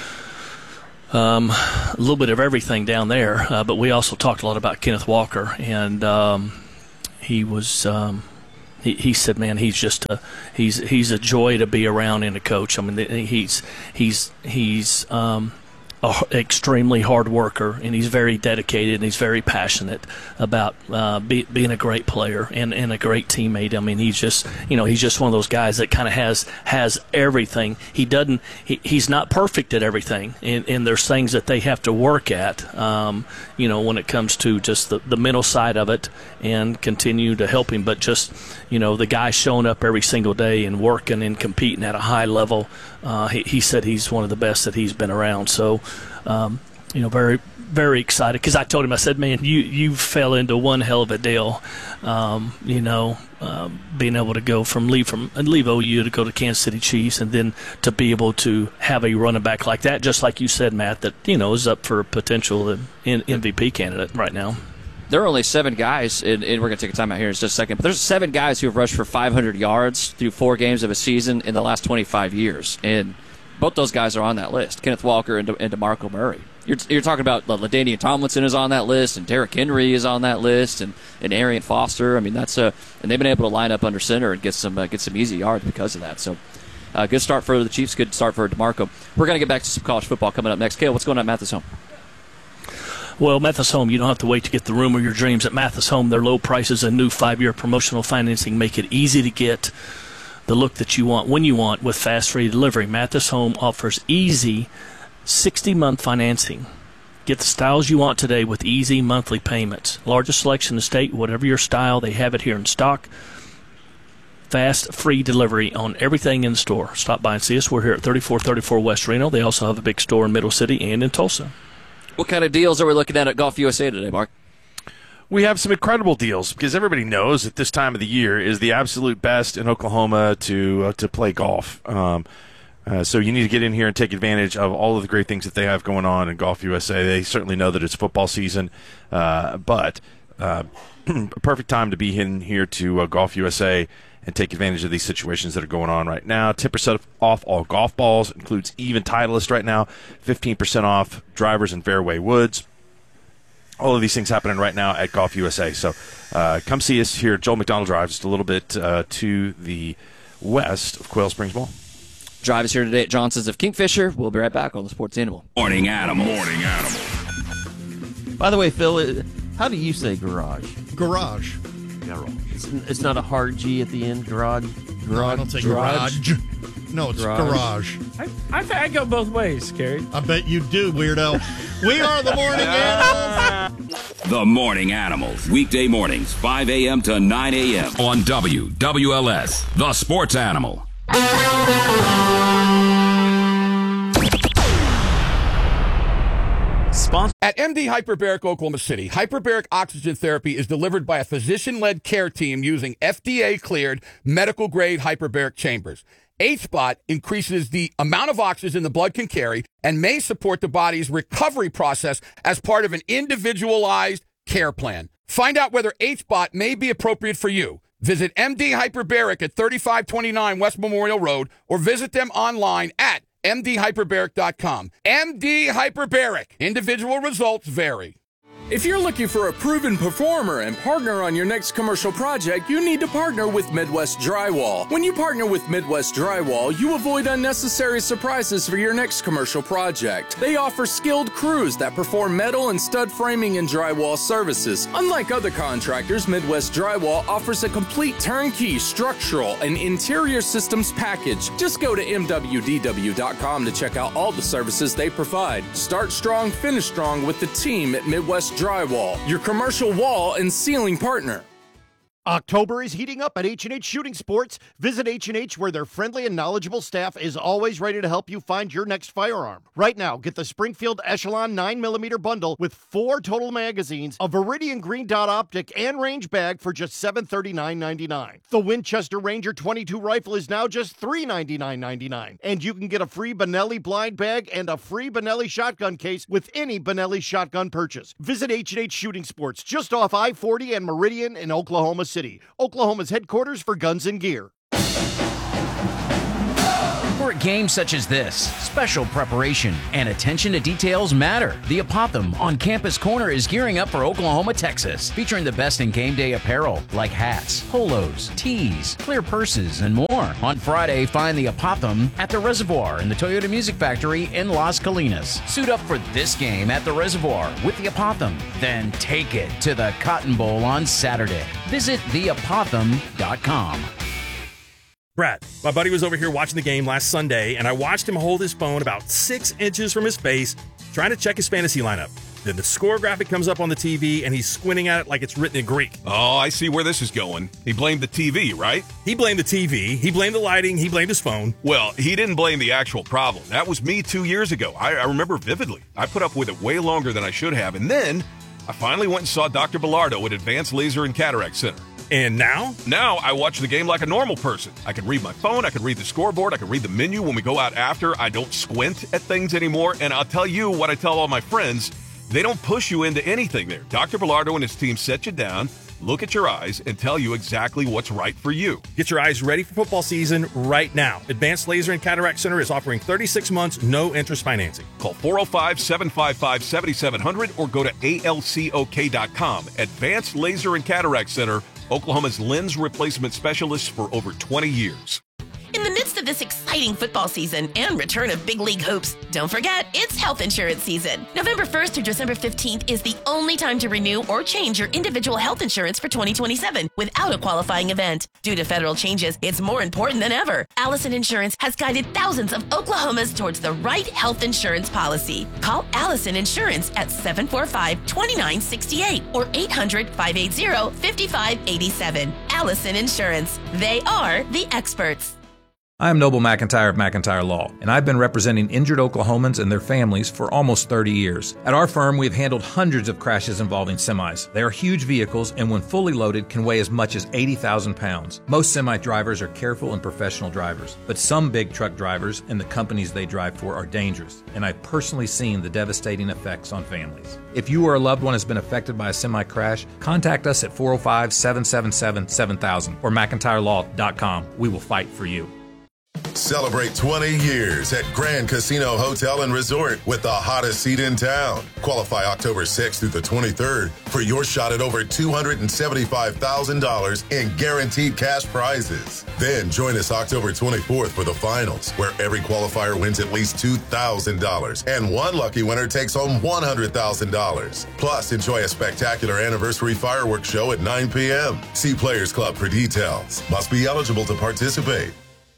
um, a little bit of everything down there, uh, but we also talked a lot about Kenneth Walker, and um, he was um, he, he said, man, he's just a he's he's a joy to be around and a coach. I mean, he's he's he's um, a extremely hard worker, and he's very dedicated, and he's very passionate about uh, be, being a great player and, and a great teammate. I mean, he's just, you know, he's just one of those guys that kind of has has everything. He doesn't, he, he's not perfect at everything, and, and there's things that they have to work at, um, you know, when it comes to just the, the mental side of it, and continue to help him. But just, you know, the guy showing up every single day and working and competing at a high level, uh, he, he said he's one of the best that he's been around. So, Um, you know, very, very excited, because I told him, I said, man, you, you fell into one hell of a deal, um, you know, um, being able to go from leave from leave O U to go to Kansas City Chiefs, and then to be able to have a running back like that, just like you said, Matt, that, you know, is up for a potential M V P candidate right now. There are only seven guys, and, and we're going to take a time out here in just a second, but there's seven guys who have rushed for five hundred yards through four games of a season in the last twenty-five years, and both those guys are on that list, Kenneth Walker and, De- and DeMarco Murray. You're, you're talking about uh, LaDainian Tomlinson is on that list, and Derrick Henry is on that list, and, and Arian Foster. I mean, that's a and they've been able to line up under center and get some uh, get some easy yards because of that. So, uh, good start for the Chiefs. Good start for DeMarco. We're going to get back to some college football coming up next. Cale, what's going on at Mathis Home? Well, Mathis Home, you don't have to wait to get the room of your dreams at Mathis Home. Their low prices and new five-year promotional financing make it easy to get the look that you want when you want with fast free delivery. Mathis Home offers easy sixty-month financing. Get the styles you want today with easy monthly payments. Largest selection in the state, whatever your style, they have it here in stock. Fast free delivery on everything in the store. Stop by and see us. We're here at thirty-four thirty-four West Reno. They also have a big store in Middle City and in Tulsa. What kind of deals are we looking at at Golf U S A today, Mark? We have some incredible deals, because everybody knows that this time of the year is the absolute best in Oklahoma to uh, to play golf. Um, uh, so you need to get in here and take advantage of all of the great things that they have going on in Golf U S A. They certainly know that it's football season, uh, but uh, a perfect time to be in here to uh, Golf U S A and take advantage of these situations that are going on right now. ten percent off all golf balls, includes even Titleist right now, fifteen percent off drivers and fairway woods. All of these things happening right now at Golf U S A. So uh, come see us here at Joel McDonald Drive, just a little bit uh, to the west of Quail Springs Mall. Drive is here today at Johnson's of Kingfisher. We'll be right back on the Sports Animal. Morning Animal. Morning Animal. By the way, Phil, how do you say garage? Garage. Garage. It's, it's not a hard G at the end. Garage. Garage. No, I don't say garage. garage. No, it's garage. garage. I, I, th- I go both ways, Kerry. I bet you do, weirdo. We are the Morning Animals. The Morning Animals. Weekday mornings, five a.m. to nine a.m. on W W L S, The Sports Animal. At M D Hyperbaric Oklahoma City, hyperbaric oxygen therapy is delivered by a physician-led care team using F D A-cleared medical-grade hyperbaric chambers. H-Spot increases the amount of oxygen the blood can carry and may support the body's recovery process as part of an individualized care plan. Find out whether H-Spot may be appropriate for you. Visit M D Hyperbaric at thirty-five twenty-nine West Memorial Road or visit them online at m d hyperbaric dot com. M D Hyperbaric. Individual results vary. If you're looking for a proven performer and partner on your next commercial project, you need to partner with Midwest Drywall. When you partner with Midwest Drywall, you avoid unnecessary surprises for your next commercial project. They offer skilled crews that perform metal and stud framing and drywall services. Unlike other contractors, Midwest Drywall offers a complete turnkey structural and interior systems package. Just go to m w d w dot com to check out all the services they provide. Start strong, finish strong with the team at Midwest Drywall, your commercial wall and ceiling partner. October is heating up at H and H Shooting Sports. Visit H and H where their friendly and knowledgeable staff is always ready to help you find your next firearm. Right now, get the Springfield Echelon nine millimeter bundle with four total magazines, a Viridian green dot optic, and range bag for just seven hundred thirty-nine dollars and ninety-nine cents. The Winchester Ranger twenty-two rifle is now just three hundred ninety-nine dollars and ninety-nine cents. And you can get a free Benelli blind bag and a free Benelli shotgun case with any Benelli shotgun purchase. Visit H and H Shooting Sports just off I forty and Meridian in Oklahoma City. City, Oklahoma's headquarters for guns and gear. For games such as this, special preparation and attention to details matter. The Apothem on Campus Corner is gearing up for Oklahoma, Texas, featuring the best in game day apparel like hats, polos, tees, clear purses, and more. On Friday, find the Apothem at the Reservoir in the Toyota Music Factory in Las Colinas. Suit up for this game at the Reservoir with the Apothem, then take it to the Cotton Bowl on Saturday. Visit the apothem dot com. Brad, my buddy was over here watching the game last Sunday, and I watched him hold his phone about six inches from his face, trying to check his fantasy lineup. Then the score graphic comes up on the T V, and he's squinting at it like it's written in Greek. Oh, I see where this is going. He blamed the T V, right? He blamed the T V, he blamed the lighting, he blamed his phone. Well, he didn't blame the actual problem. That was me two years ago. I, I remember vividly. I put up with it way longer than I should have, and then I finally went and saw Doctor Bilardo at Advanced Laser and Cataract Center. And now? Now I watch the game like a normal person. I can read my phone, I can read the scoreboard, I can read the menu when we go out after. I don't squint at things anymore, and I'll tell you what I tell all my friends, they don't push you into anything there. Doctor Bilardo and his team set you down, look at your eyes, and tell you exactly what's right for you. Get your eyes ready for football season right now. Advanced Laser and Cataract Center is offering thirty-six months, no interest financing. Call four oh five, seven five five, seven seven zero zero or go to A L C O K dot com. Advanced Laser and Cataract Center, Oklahoma's lens replacement specialists for over twenty years. In the midst of this exciting football season and return of big league hopes, don't forget, it's health insurance season. November first through December fifteenth is the only time to renew or change your individual health insurance for twenty twenty-seven without a qualifying event. Due to federal changes, it's more important than ever. Allison Insurance has guided thousands of Oklahomans towards the right health insurance policy. Call Allison Insurance at seven four five, two nine six eight or eight hundred, five eight zero, five five eight seven. Allison Insurance. They are the experts. I'm Noble McIntyre of McIntyre Law, and I've been representing injured Oklahomans and their families for almost thirty years. At our firm, we've handled hundreds of crashes involving semis. They are huge vehicles, and when fully loaded, can weigh as much as eighty thousand pounds. Most semi drivers are careful and professional drivers, but some big truck drivers and the companies they drive for are dangerous, and I've personally seen the devastating effects on families. If you or a loved one has been affected by a semi crash, contact us at four oh five, seven seven seven, seven thousand or McIntyre Law dot com. We will fight for you. Celebrate twenty years at Grand Casino Hotel and Resort with the hottest seat in town. Qualify October sixth through the twenty-third for your shot at over two hundred seventy-five thousand dollars in guaranteed cash prizes. Then join us October twenty-fourth for the finals, where every qualifier wins at least two thousand dollars and one lucky winner takes home one hundred thousand dollars. Plus, enjoy a spectacular anniversary fireworks show at nine p.m. See Players Club for details. Must be eligible to participate.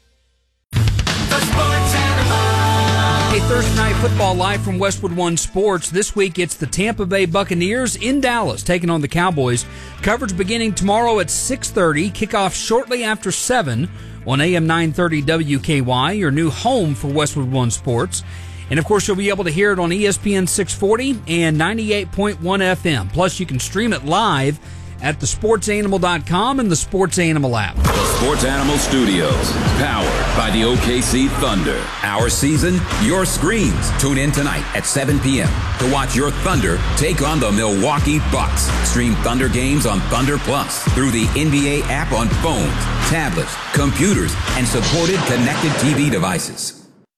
Hey, Thursday Night Football live from Westwood One Sports. This week it's the Tampa Bay Buccaneers in Dallas taking on the Cowboys. Coverage beginning tomorrow at six thirty. Kickoff shortly after seven on A M nine thirty W K Y, your new home for Westwood One Sports. And, of course, you'll be able to hear it on E S P N six forty and ninety-eight point one F M. Plus, you can stream it live at the sports animal dot com and the Sports Animal app. The Sports Animal Studios, powered by the O K C Thunder. Our season, your screens. Tune in tonight at seven p.m. to watch your Thunder take on the Milwaukee Bucks. Stream Thunder games on Thunder Plus through the N B A app on phones, tablets, computers, and supported connected T V devices.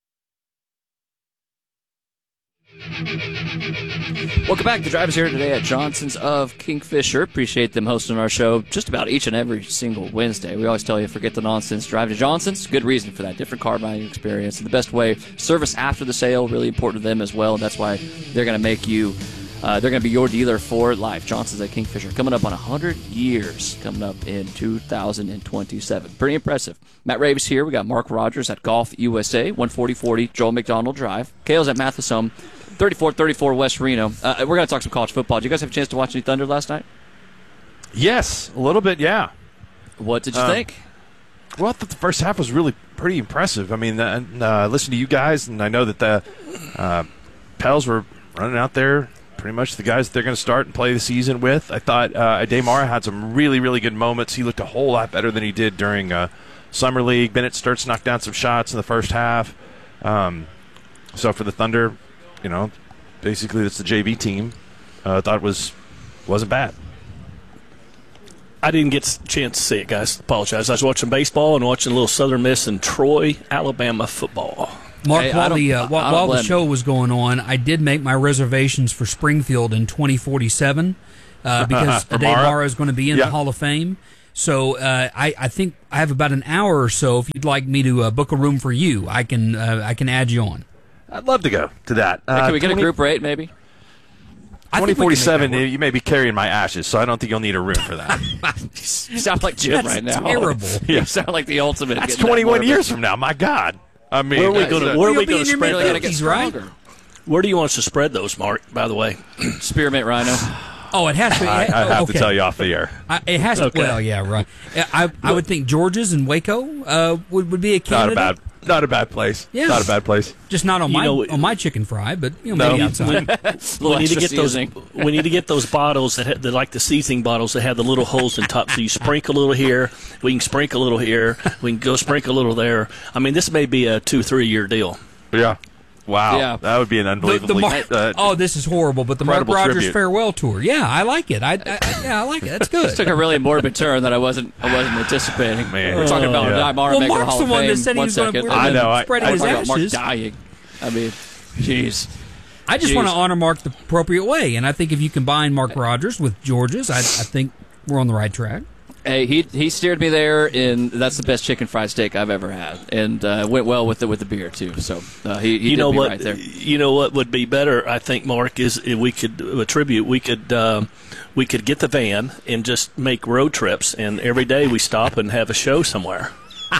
Welcome back. The Drive is here today at Johnson's of Kingfisher. Appreciate them hosting our show just about each and every single Wednesday. We always tell you, forget the nonsense. Drive to Johnson's. Good reason for that. Different car buying experience. And the best way, service after the sale, really important to them as well. That's why they're going to make you, uh, they're going to be your dealer for life. Johnson's at Kingfisher. Coming up on one hundred years. Coming up in two thousand twenty-seven. Pretty impressive. Matt Raves here. We got Mark Rogers at Golf U S A, one forty forty Joel McDonald Drive. Kale's at Mathis Home, thirty-four thirty-four West Reno. Uh, we're going to talk some college football. Did you guys have a chance to watch any Thunder last night? Yes, a little bit, yeah. What did you Um, think? Well, I thought the first half was really pretty impressive. I mean, uh, uh, listen to you guys, and I know that the uh, Pels were running out there pretty much the guys that they're going to start and play the season with. I thought uh, Ademar had some really, really good moments. He looked a whole lot better than he did during uh, Summer League. Bennett starts to knock down some shots in the first half. Um, so for the Thunder, you know, basically it's the J V team. I uh, thought it was, wasn't bad. I didn't get a chance to see it, guys. Apologize. I was watching baseball and watching a little Southern Miss and Troy, Alabama football. Mark, Hey, while, I the, don't- uh, while, I don't while the blame show was going on, I did make my reservations for Springfield in twenty forty-seven uh, because For Dave Mara? Mara is going to be in Yeah. the Hall of Fame. So uh, I, I think I have about an hour or so. If you'd like me to uh, book a room for you, I can uh, I can add you on. I'd love to go to that. Hey, can we get twenty a group rate, maybe? twenty forty-seven, you may be carrying my ashes, so I don't think you'll need a room for that. You sound like Jim That's right now. terrible. You sound like the ultimate. That's getting that twenty-one morbid. years from now. My God. I mean, Where are we that's, going uh, to? Where are we going to your spread mid-fifties, those? right? Where do you want us to spread those, Mark? By the way, Spearmint Rhino. Oh, it has to. I, I have okay. to tell you off the air. I, it has to. Okay. Well, yeah, right. I I would think George's and Waco uh, would would be a Not candidate. a bad, not a bad place. Yeah. Not a bad place. Just not on You my know, on my chicken fry, but you know No. maybe outside. we need to extra get those. seasoning. We need to get those bottles that have, they're like the seasoning bottles that have the little holes in top. So you sprinkle a little here, we can sprinkle a little here, we can go sprinkle a little there. I mean, this may be a two, three year deal. Yeah. Wow. Yeah. That would be an The, unbelievably. the Mar- uh, oh, this is horrible. But the Mark incredible Rogers tribute. farewell tour. Yeah, I like it. I, I yeah, I like it. That's good. This took a really morbid turn that I wasn't I wasn't anticipating. Man. We're talking about Yeah. Di Mara Well, making the Mark's Hall the of one that Fame. said he One was gonna- second. we're gonna I know. I, spread I, his Talking about Mark ashes. dying. I mean, jeez. I just Jeez. want to honor Mark the appropriate way, and I think if you combine Mark Rogers with George's, I, I think we're on the right track. Hey, he he steered me there, and that's the best chicken fried steak I've ever had, and uh, went well with it with the beer too. So uh, he, he you did know me what? right there. You know what would be better? I think, Mark, is if we could attribute. We could uh, we could get the van and just make road trips, and every day we stop and have a show somewhere.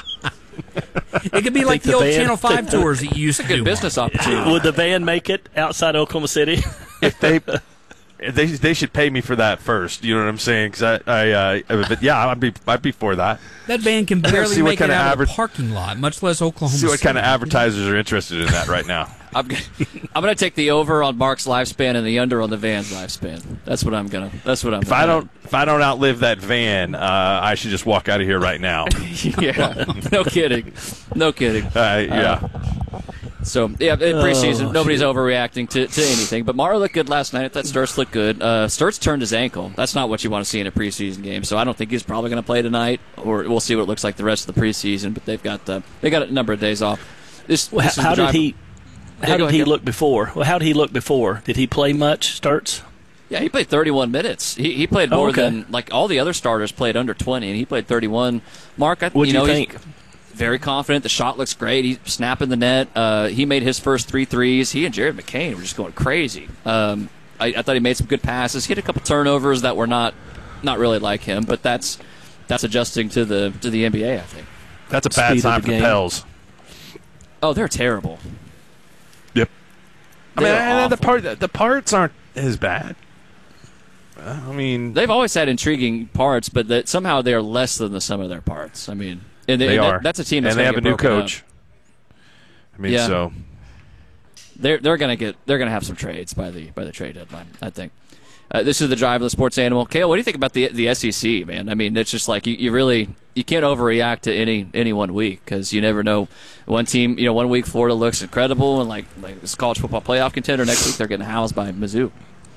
It could be like Think the, the old van- Channel Five think the- tours that you used to Good do. business Mark. opportunity. Would the van make it outside Oklahoma City? if they, they, they should pay me for that first. You know what I'm saying? Because I, I, uh, but yeah, I'd be, I'd be for that. That van can barely See what make it kind of out of the average- parking lot, much less Oklahoma See what City. kind of advertisers are interested in that right now. I'm, g- I'm going to take the over on Mark's lifespan and the under on the van's lifespan. That's what I'm gonna. That's what I'm. If gonna I don't, if I don't outlive that van, uh, I should just walk out of here right now. yeah, no kidding, no kidding. Uh, yeah. So yeah, in preseason, Oh, nobody's shoot. overreacting to, to anything. But Mara looked good last night. I thought Sturts looked good. Uh, Sturts turned his ankle. That's not what you want to see in a preseason game. So I don't think he's probably going to play tonight, or we'll see what it looks like the rest of the preseason. But they've got uh, they got a number of days off. This, Well, this is how the did drive- he? Yeah, How go did he ahead. look before? Well, how did he look before? Did he play much? Starts. Yeah, he played thirty-one minutes. He he played Oh, more okay. than like all the other starters played under twenty, and he played thirty-one. Mark, I, What'd you know, you he's think? very confident. The shot looks great. He's snapping the net. Uh, he made his first three threes. He and Jared McCain were just going crazy. Um, I, I thought he made some good passes. He had a couple turnovers that were not not really like him, but that's that's adjusting to the to the N B A. I think. That's a bad Speed of sign the for the game. Pels. Oh, they're terrible. Yep. I mean, They're and the awful. part, the parts aren't as bad. Uh, I mean, They've always had intriguing parts, but that somehow they are less than the sum of their parts. I mean, and they, they and that- are. that's a team that's and they gonna have a get new broken up. coach. I mean, Yeah. so They're they're gonna get they're gonna have some trades by the by the trade deadline. I think. Uh, this is the drive of the sports animal. Kale, what do you think about the the S E C, man? I mean, it's just like you, you really you can't overreact to any any one week because you never know. One team, you know, one week Florida looks incredible and like like this college football playoff contender. Next week they're getting housed by Mizzou.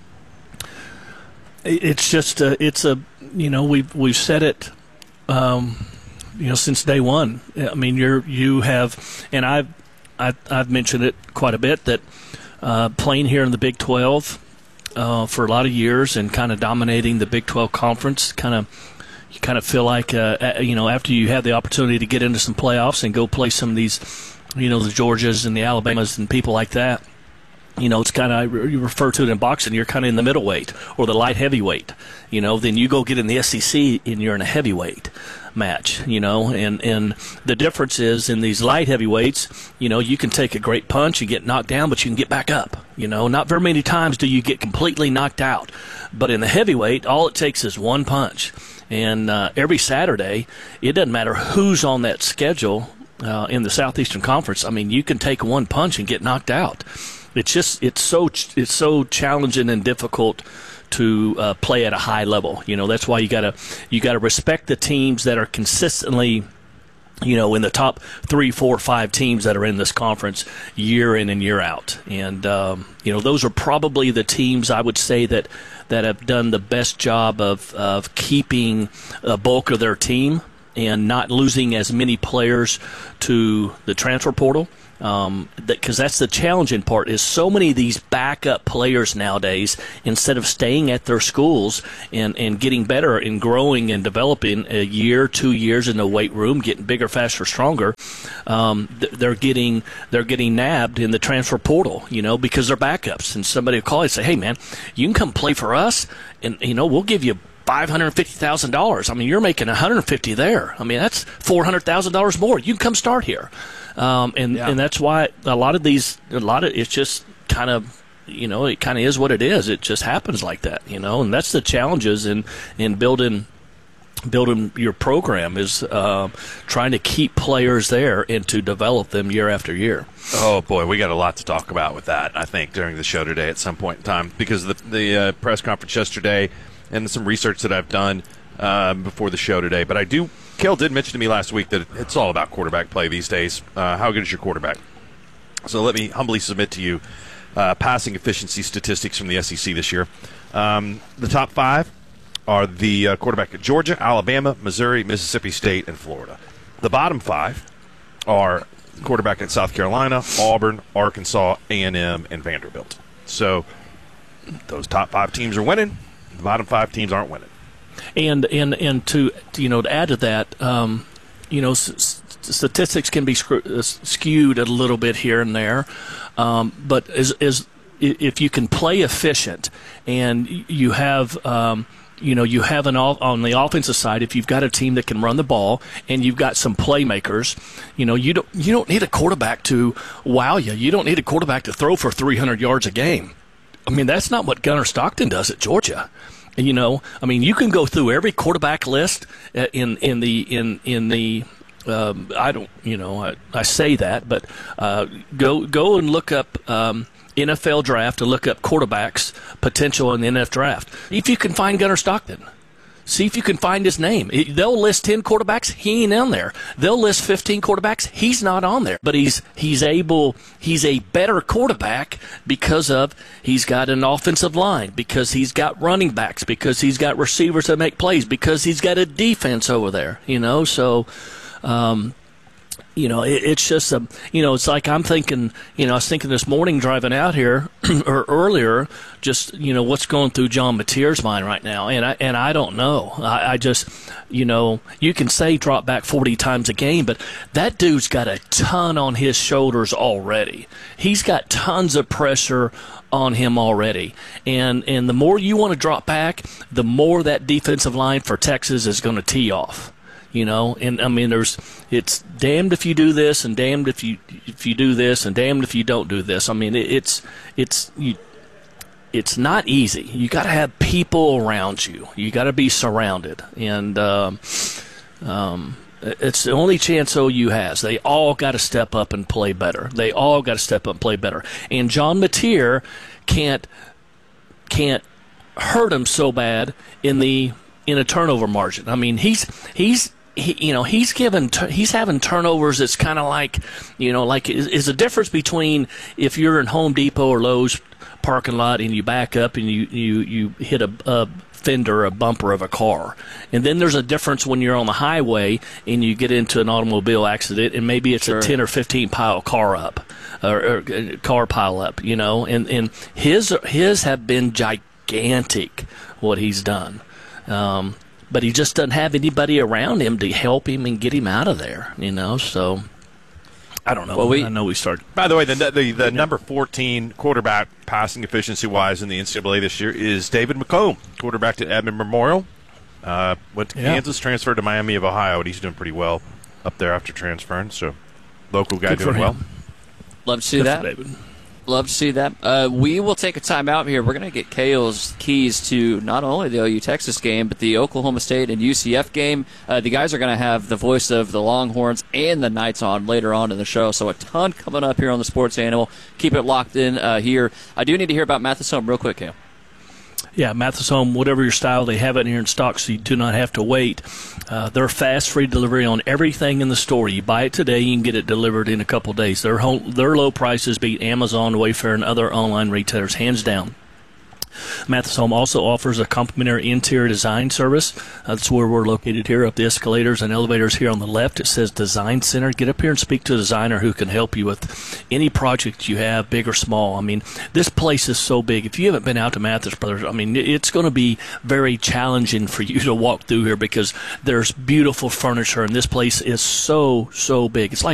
It's just a, it's a you know we've we've said it um, you know since day one. I mean you're you have and I've I've, I've mentioned it quite a bit that uh, playing here in the Big twelve uh, for a lot of years and kind of dominating the Big twelve conference kind of. You kind of feel like, uh, you know, after you have the opportunity to get into some playoffs and go play some of these, you know, the Georgias and the Alabamas and people like that, you know, it's kind of, you refer to it in boxing, you're kind of in the middleweight or the light heavyweight, you know, then you go get in the S E C and you're in a heavyweight match, you know, and, and the difference is in these light heavyweights, you know, you can take a great punch and get knocked down, but you can get back up, you know, not very many times do you get completely knocked out, but in the heavyweight, all it takes is one punch. And uh, every Saturday, it doesn't matter who's on that schedule uh, in the Southeastern Conference. I mean, you can take one punch and get knocked out. It's just it's so it's so challenging and difficult to uh, play at a high level. You know, that's why you gotta you gotta respect the teams that are consistently, you know, in the top three, four, five teams that are in this conference year in and year out. And, um, you know, those are probably the teams I would say that, that have done the best job of, of keeping a bulk of their team and not losing as many players to the transfer portal. Um, because that, that's the challenging part is so many of these backup players nowadays, instead of staying at their schools and, and getting better and growing and developing a year, two years in the weight room, getting bigger, faster, stronger, um, they're getting they're getting nabbed in the transfer portal, you know, because they're backups. And somebody will call you and say, hey, man, you can come play for us, and, you know, we'll give you five hundred fifty thousand dollars. I mean, you're making one hundred fifty thousand dollars there. I mean, that's four hundred thousand dollars more. You can come start here. Um, and, yeah. and that's why a lot of these, a lot of, it's just kind of, you know, it kind of is what it is. It just happens like that, you know, and that's the challenges in, in building, building your program is uh, trying to keep players there and to develop them year after year. Oh, boy, we got a lot to talk about with that, I think, during the show today at some point in time, because the, the uh, press conference yesterday and some research that I've done um, before the show today. But I do, Cale did mention to me last week that it's all about quarterback play these days. Uh, how good is your quarterback? So let me humbly submit to you uh, passing efficiency statistics from the S E C this year. Um, the top five are the uh, quarterback at Georgia, Alabama, Missouri, Mississippi State, and Florida. The bottom five are quarterback at South Carolina, Auburn, Arkansas, A and M, and Vanderbilt. So those top five teams are winning. The bottom five teams aren't winning. And and and to you know to add to that, um, you know, s- statistics can be screw- uh, skewed a little bit here and there, um, but as as if you can play efficient and you have. Um, You know, you have an all, on the offensive side. If you've got a team that can run the ball and you've got some playmakers, you know, you don't you don't need a quarterback to wow you. You don't need a quarterback to throw for three hundred yards a game. I mean, that's not what Gunnar Stockton does at Georgia. You know, I mean, you can go through every quarterback list in in the in in the. Um, I don't, you know, I, I say that, but uh, go go and look up. Um, N F L draft to look up quarterbacks potential in the N F L draft. If you can find Gunnar Stockton, see if you can find his name. It, they'll list ten quarterbacks, he ain't on there. They'll list fifteen quarterbacks, he's not on there. But he's he's able, he's a better quarterback because of he's got an offensive line, because he's got running backs, because he's got receivers that make plays, because he's got a defense over there. You know, so. Um, You know, it, it's just a, you know, it's like I'm thinking, you know, I was thinking this morning driving out here or earlier, just, you know, what's going through John Mateer's mind right now. And I, and I don't know. I, I just, you know, you can say drop back forty times a game, but that dude's got a ton on his shoulders already. He's got tons of pressure on him already. And, and the more you want to drop back, the more that defensive line for Texas is going to tee off. You know, and I mean, there's it's damned if you do this, and damned if you if you do this, and damned if you don't do this. I mean, it, it's it's you, it's not easy. You got to have people around you. You got to be surrounded, and um, um, it's the only chance O U has. They all got to step up and play better. They all got to step up and play better. And John Mateer can't can't hurt him so bad in the in a turnover margin. I mean, he's he's. He, you know, he's given, he's having turnovers. It's kind of like, you know, like is, is the difference between if you're in Home Depot or Lowe's parking lot and you back up and you you you hit a, a fender, a bumper of a car, and then there's a difference when you're on the highway and you get into an automobile accident and maybe it's sure. a ten or fifteen pile car up or, or car pile up, you know, and and his his have been gigantic what he's done. Um, But he just doesn't have anybody around him to help him and get him out of there, you know. So I don't know. Well, we, I know we started. By the way, the the, the number fourteen quarterback passing efficiency wise in the N C double A this year is David McComb, quarterback at Edmond Memorial. Uh, went to yeah. Kansas, transferred to Miami of Ohio, and he's doing pretty well up there after transferring. So local guy Good doing well. Love to see Good that. David. Love to see that. Uh, we will take a time out here. We're going to get Kale's keys to not only the O U Texas game, but the Oklahoma State and U C F game. Uh, the guys are going to have the voice of the Longhorns and the Knights on later on in the show, so a ton coming up here on the Sports Animal. Keep it locked in uh, here. I do need to hear about Mathis Home real quick, Kale. Yeah, Mathis Home, whatever your style, they have it here in stock, so you do not have to wait. Uh, they're fast, free delivery on everything in the store. You buy it today, you can get it delivered in a couple of days. Their home, their low prices beat Amazon, Wayfair, and other online retailers, hands down. Mathis Home also offers a complimentary interior design service. That's where we're located here, up the escalators and elevators here on the left. It says Design Center. Get up here and speak to a designer who can help you with any project you have, big or small. I mean, this place is so big. If you haven't been out to Mathis Brothers, I mean, it's going to be very challenging for you to walk through here because there's beautiful furniture, and this place is so, so big. It's like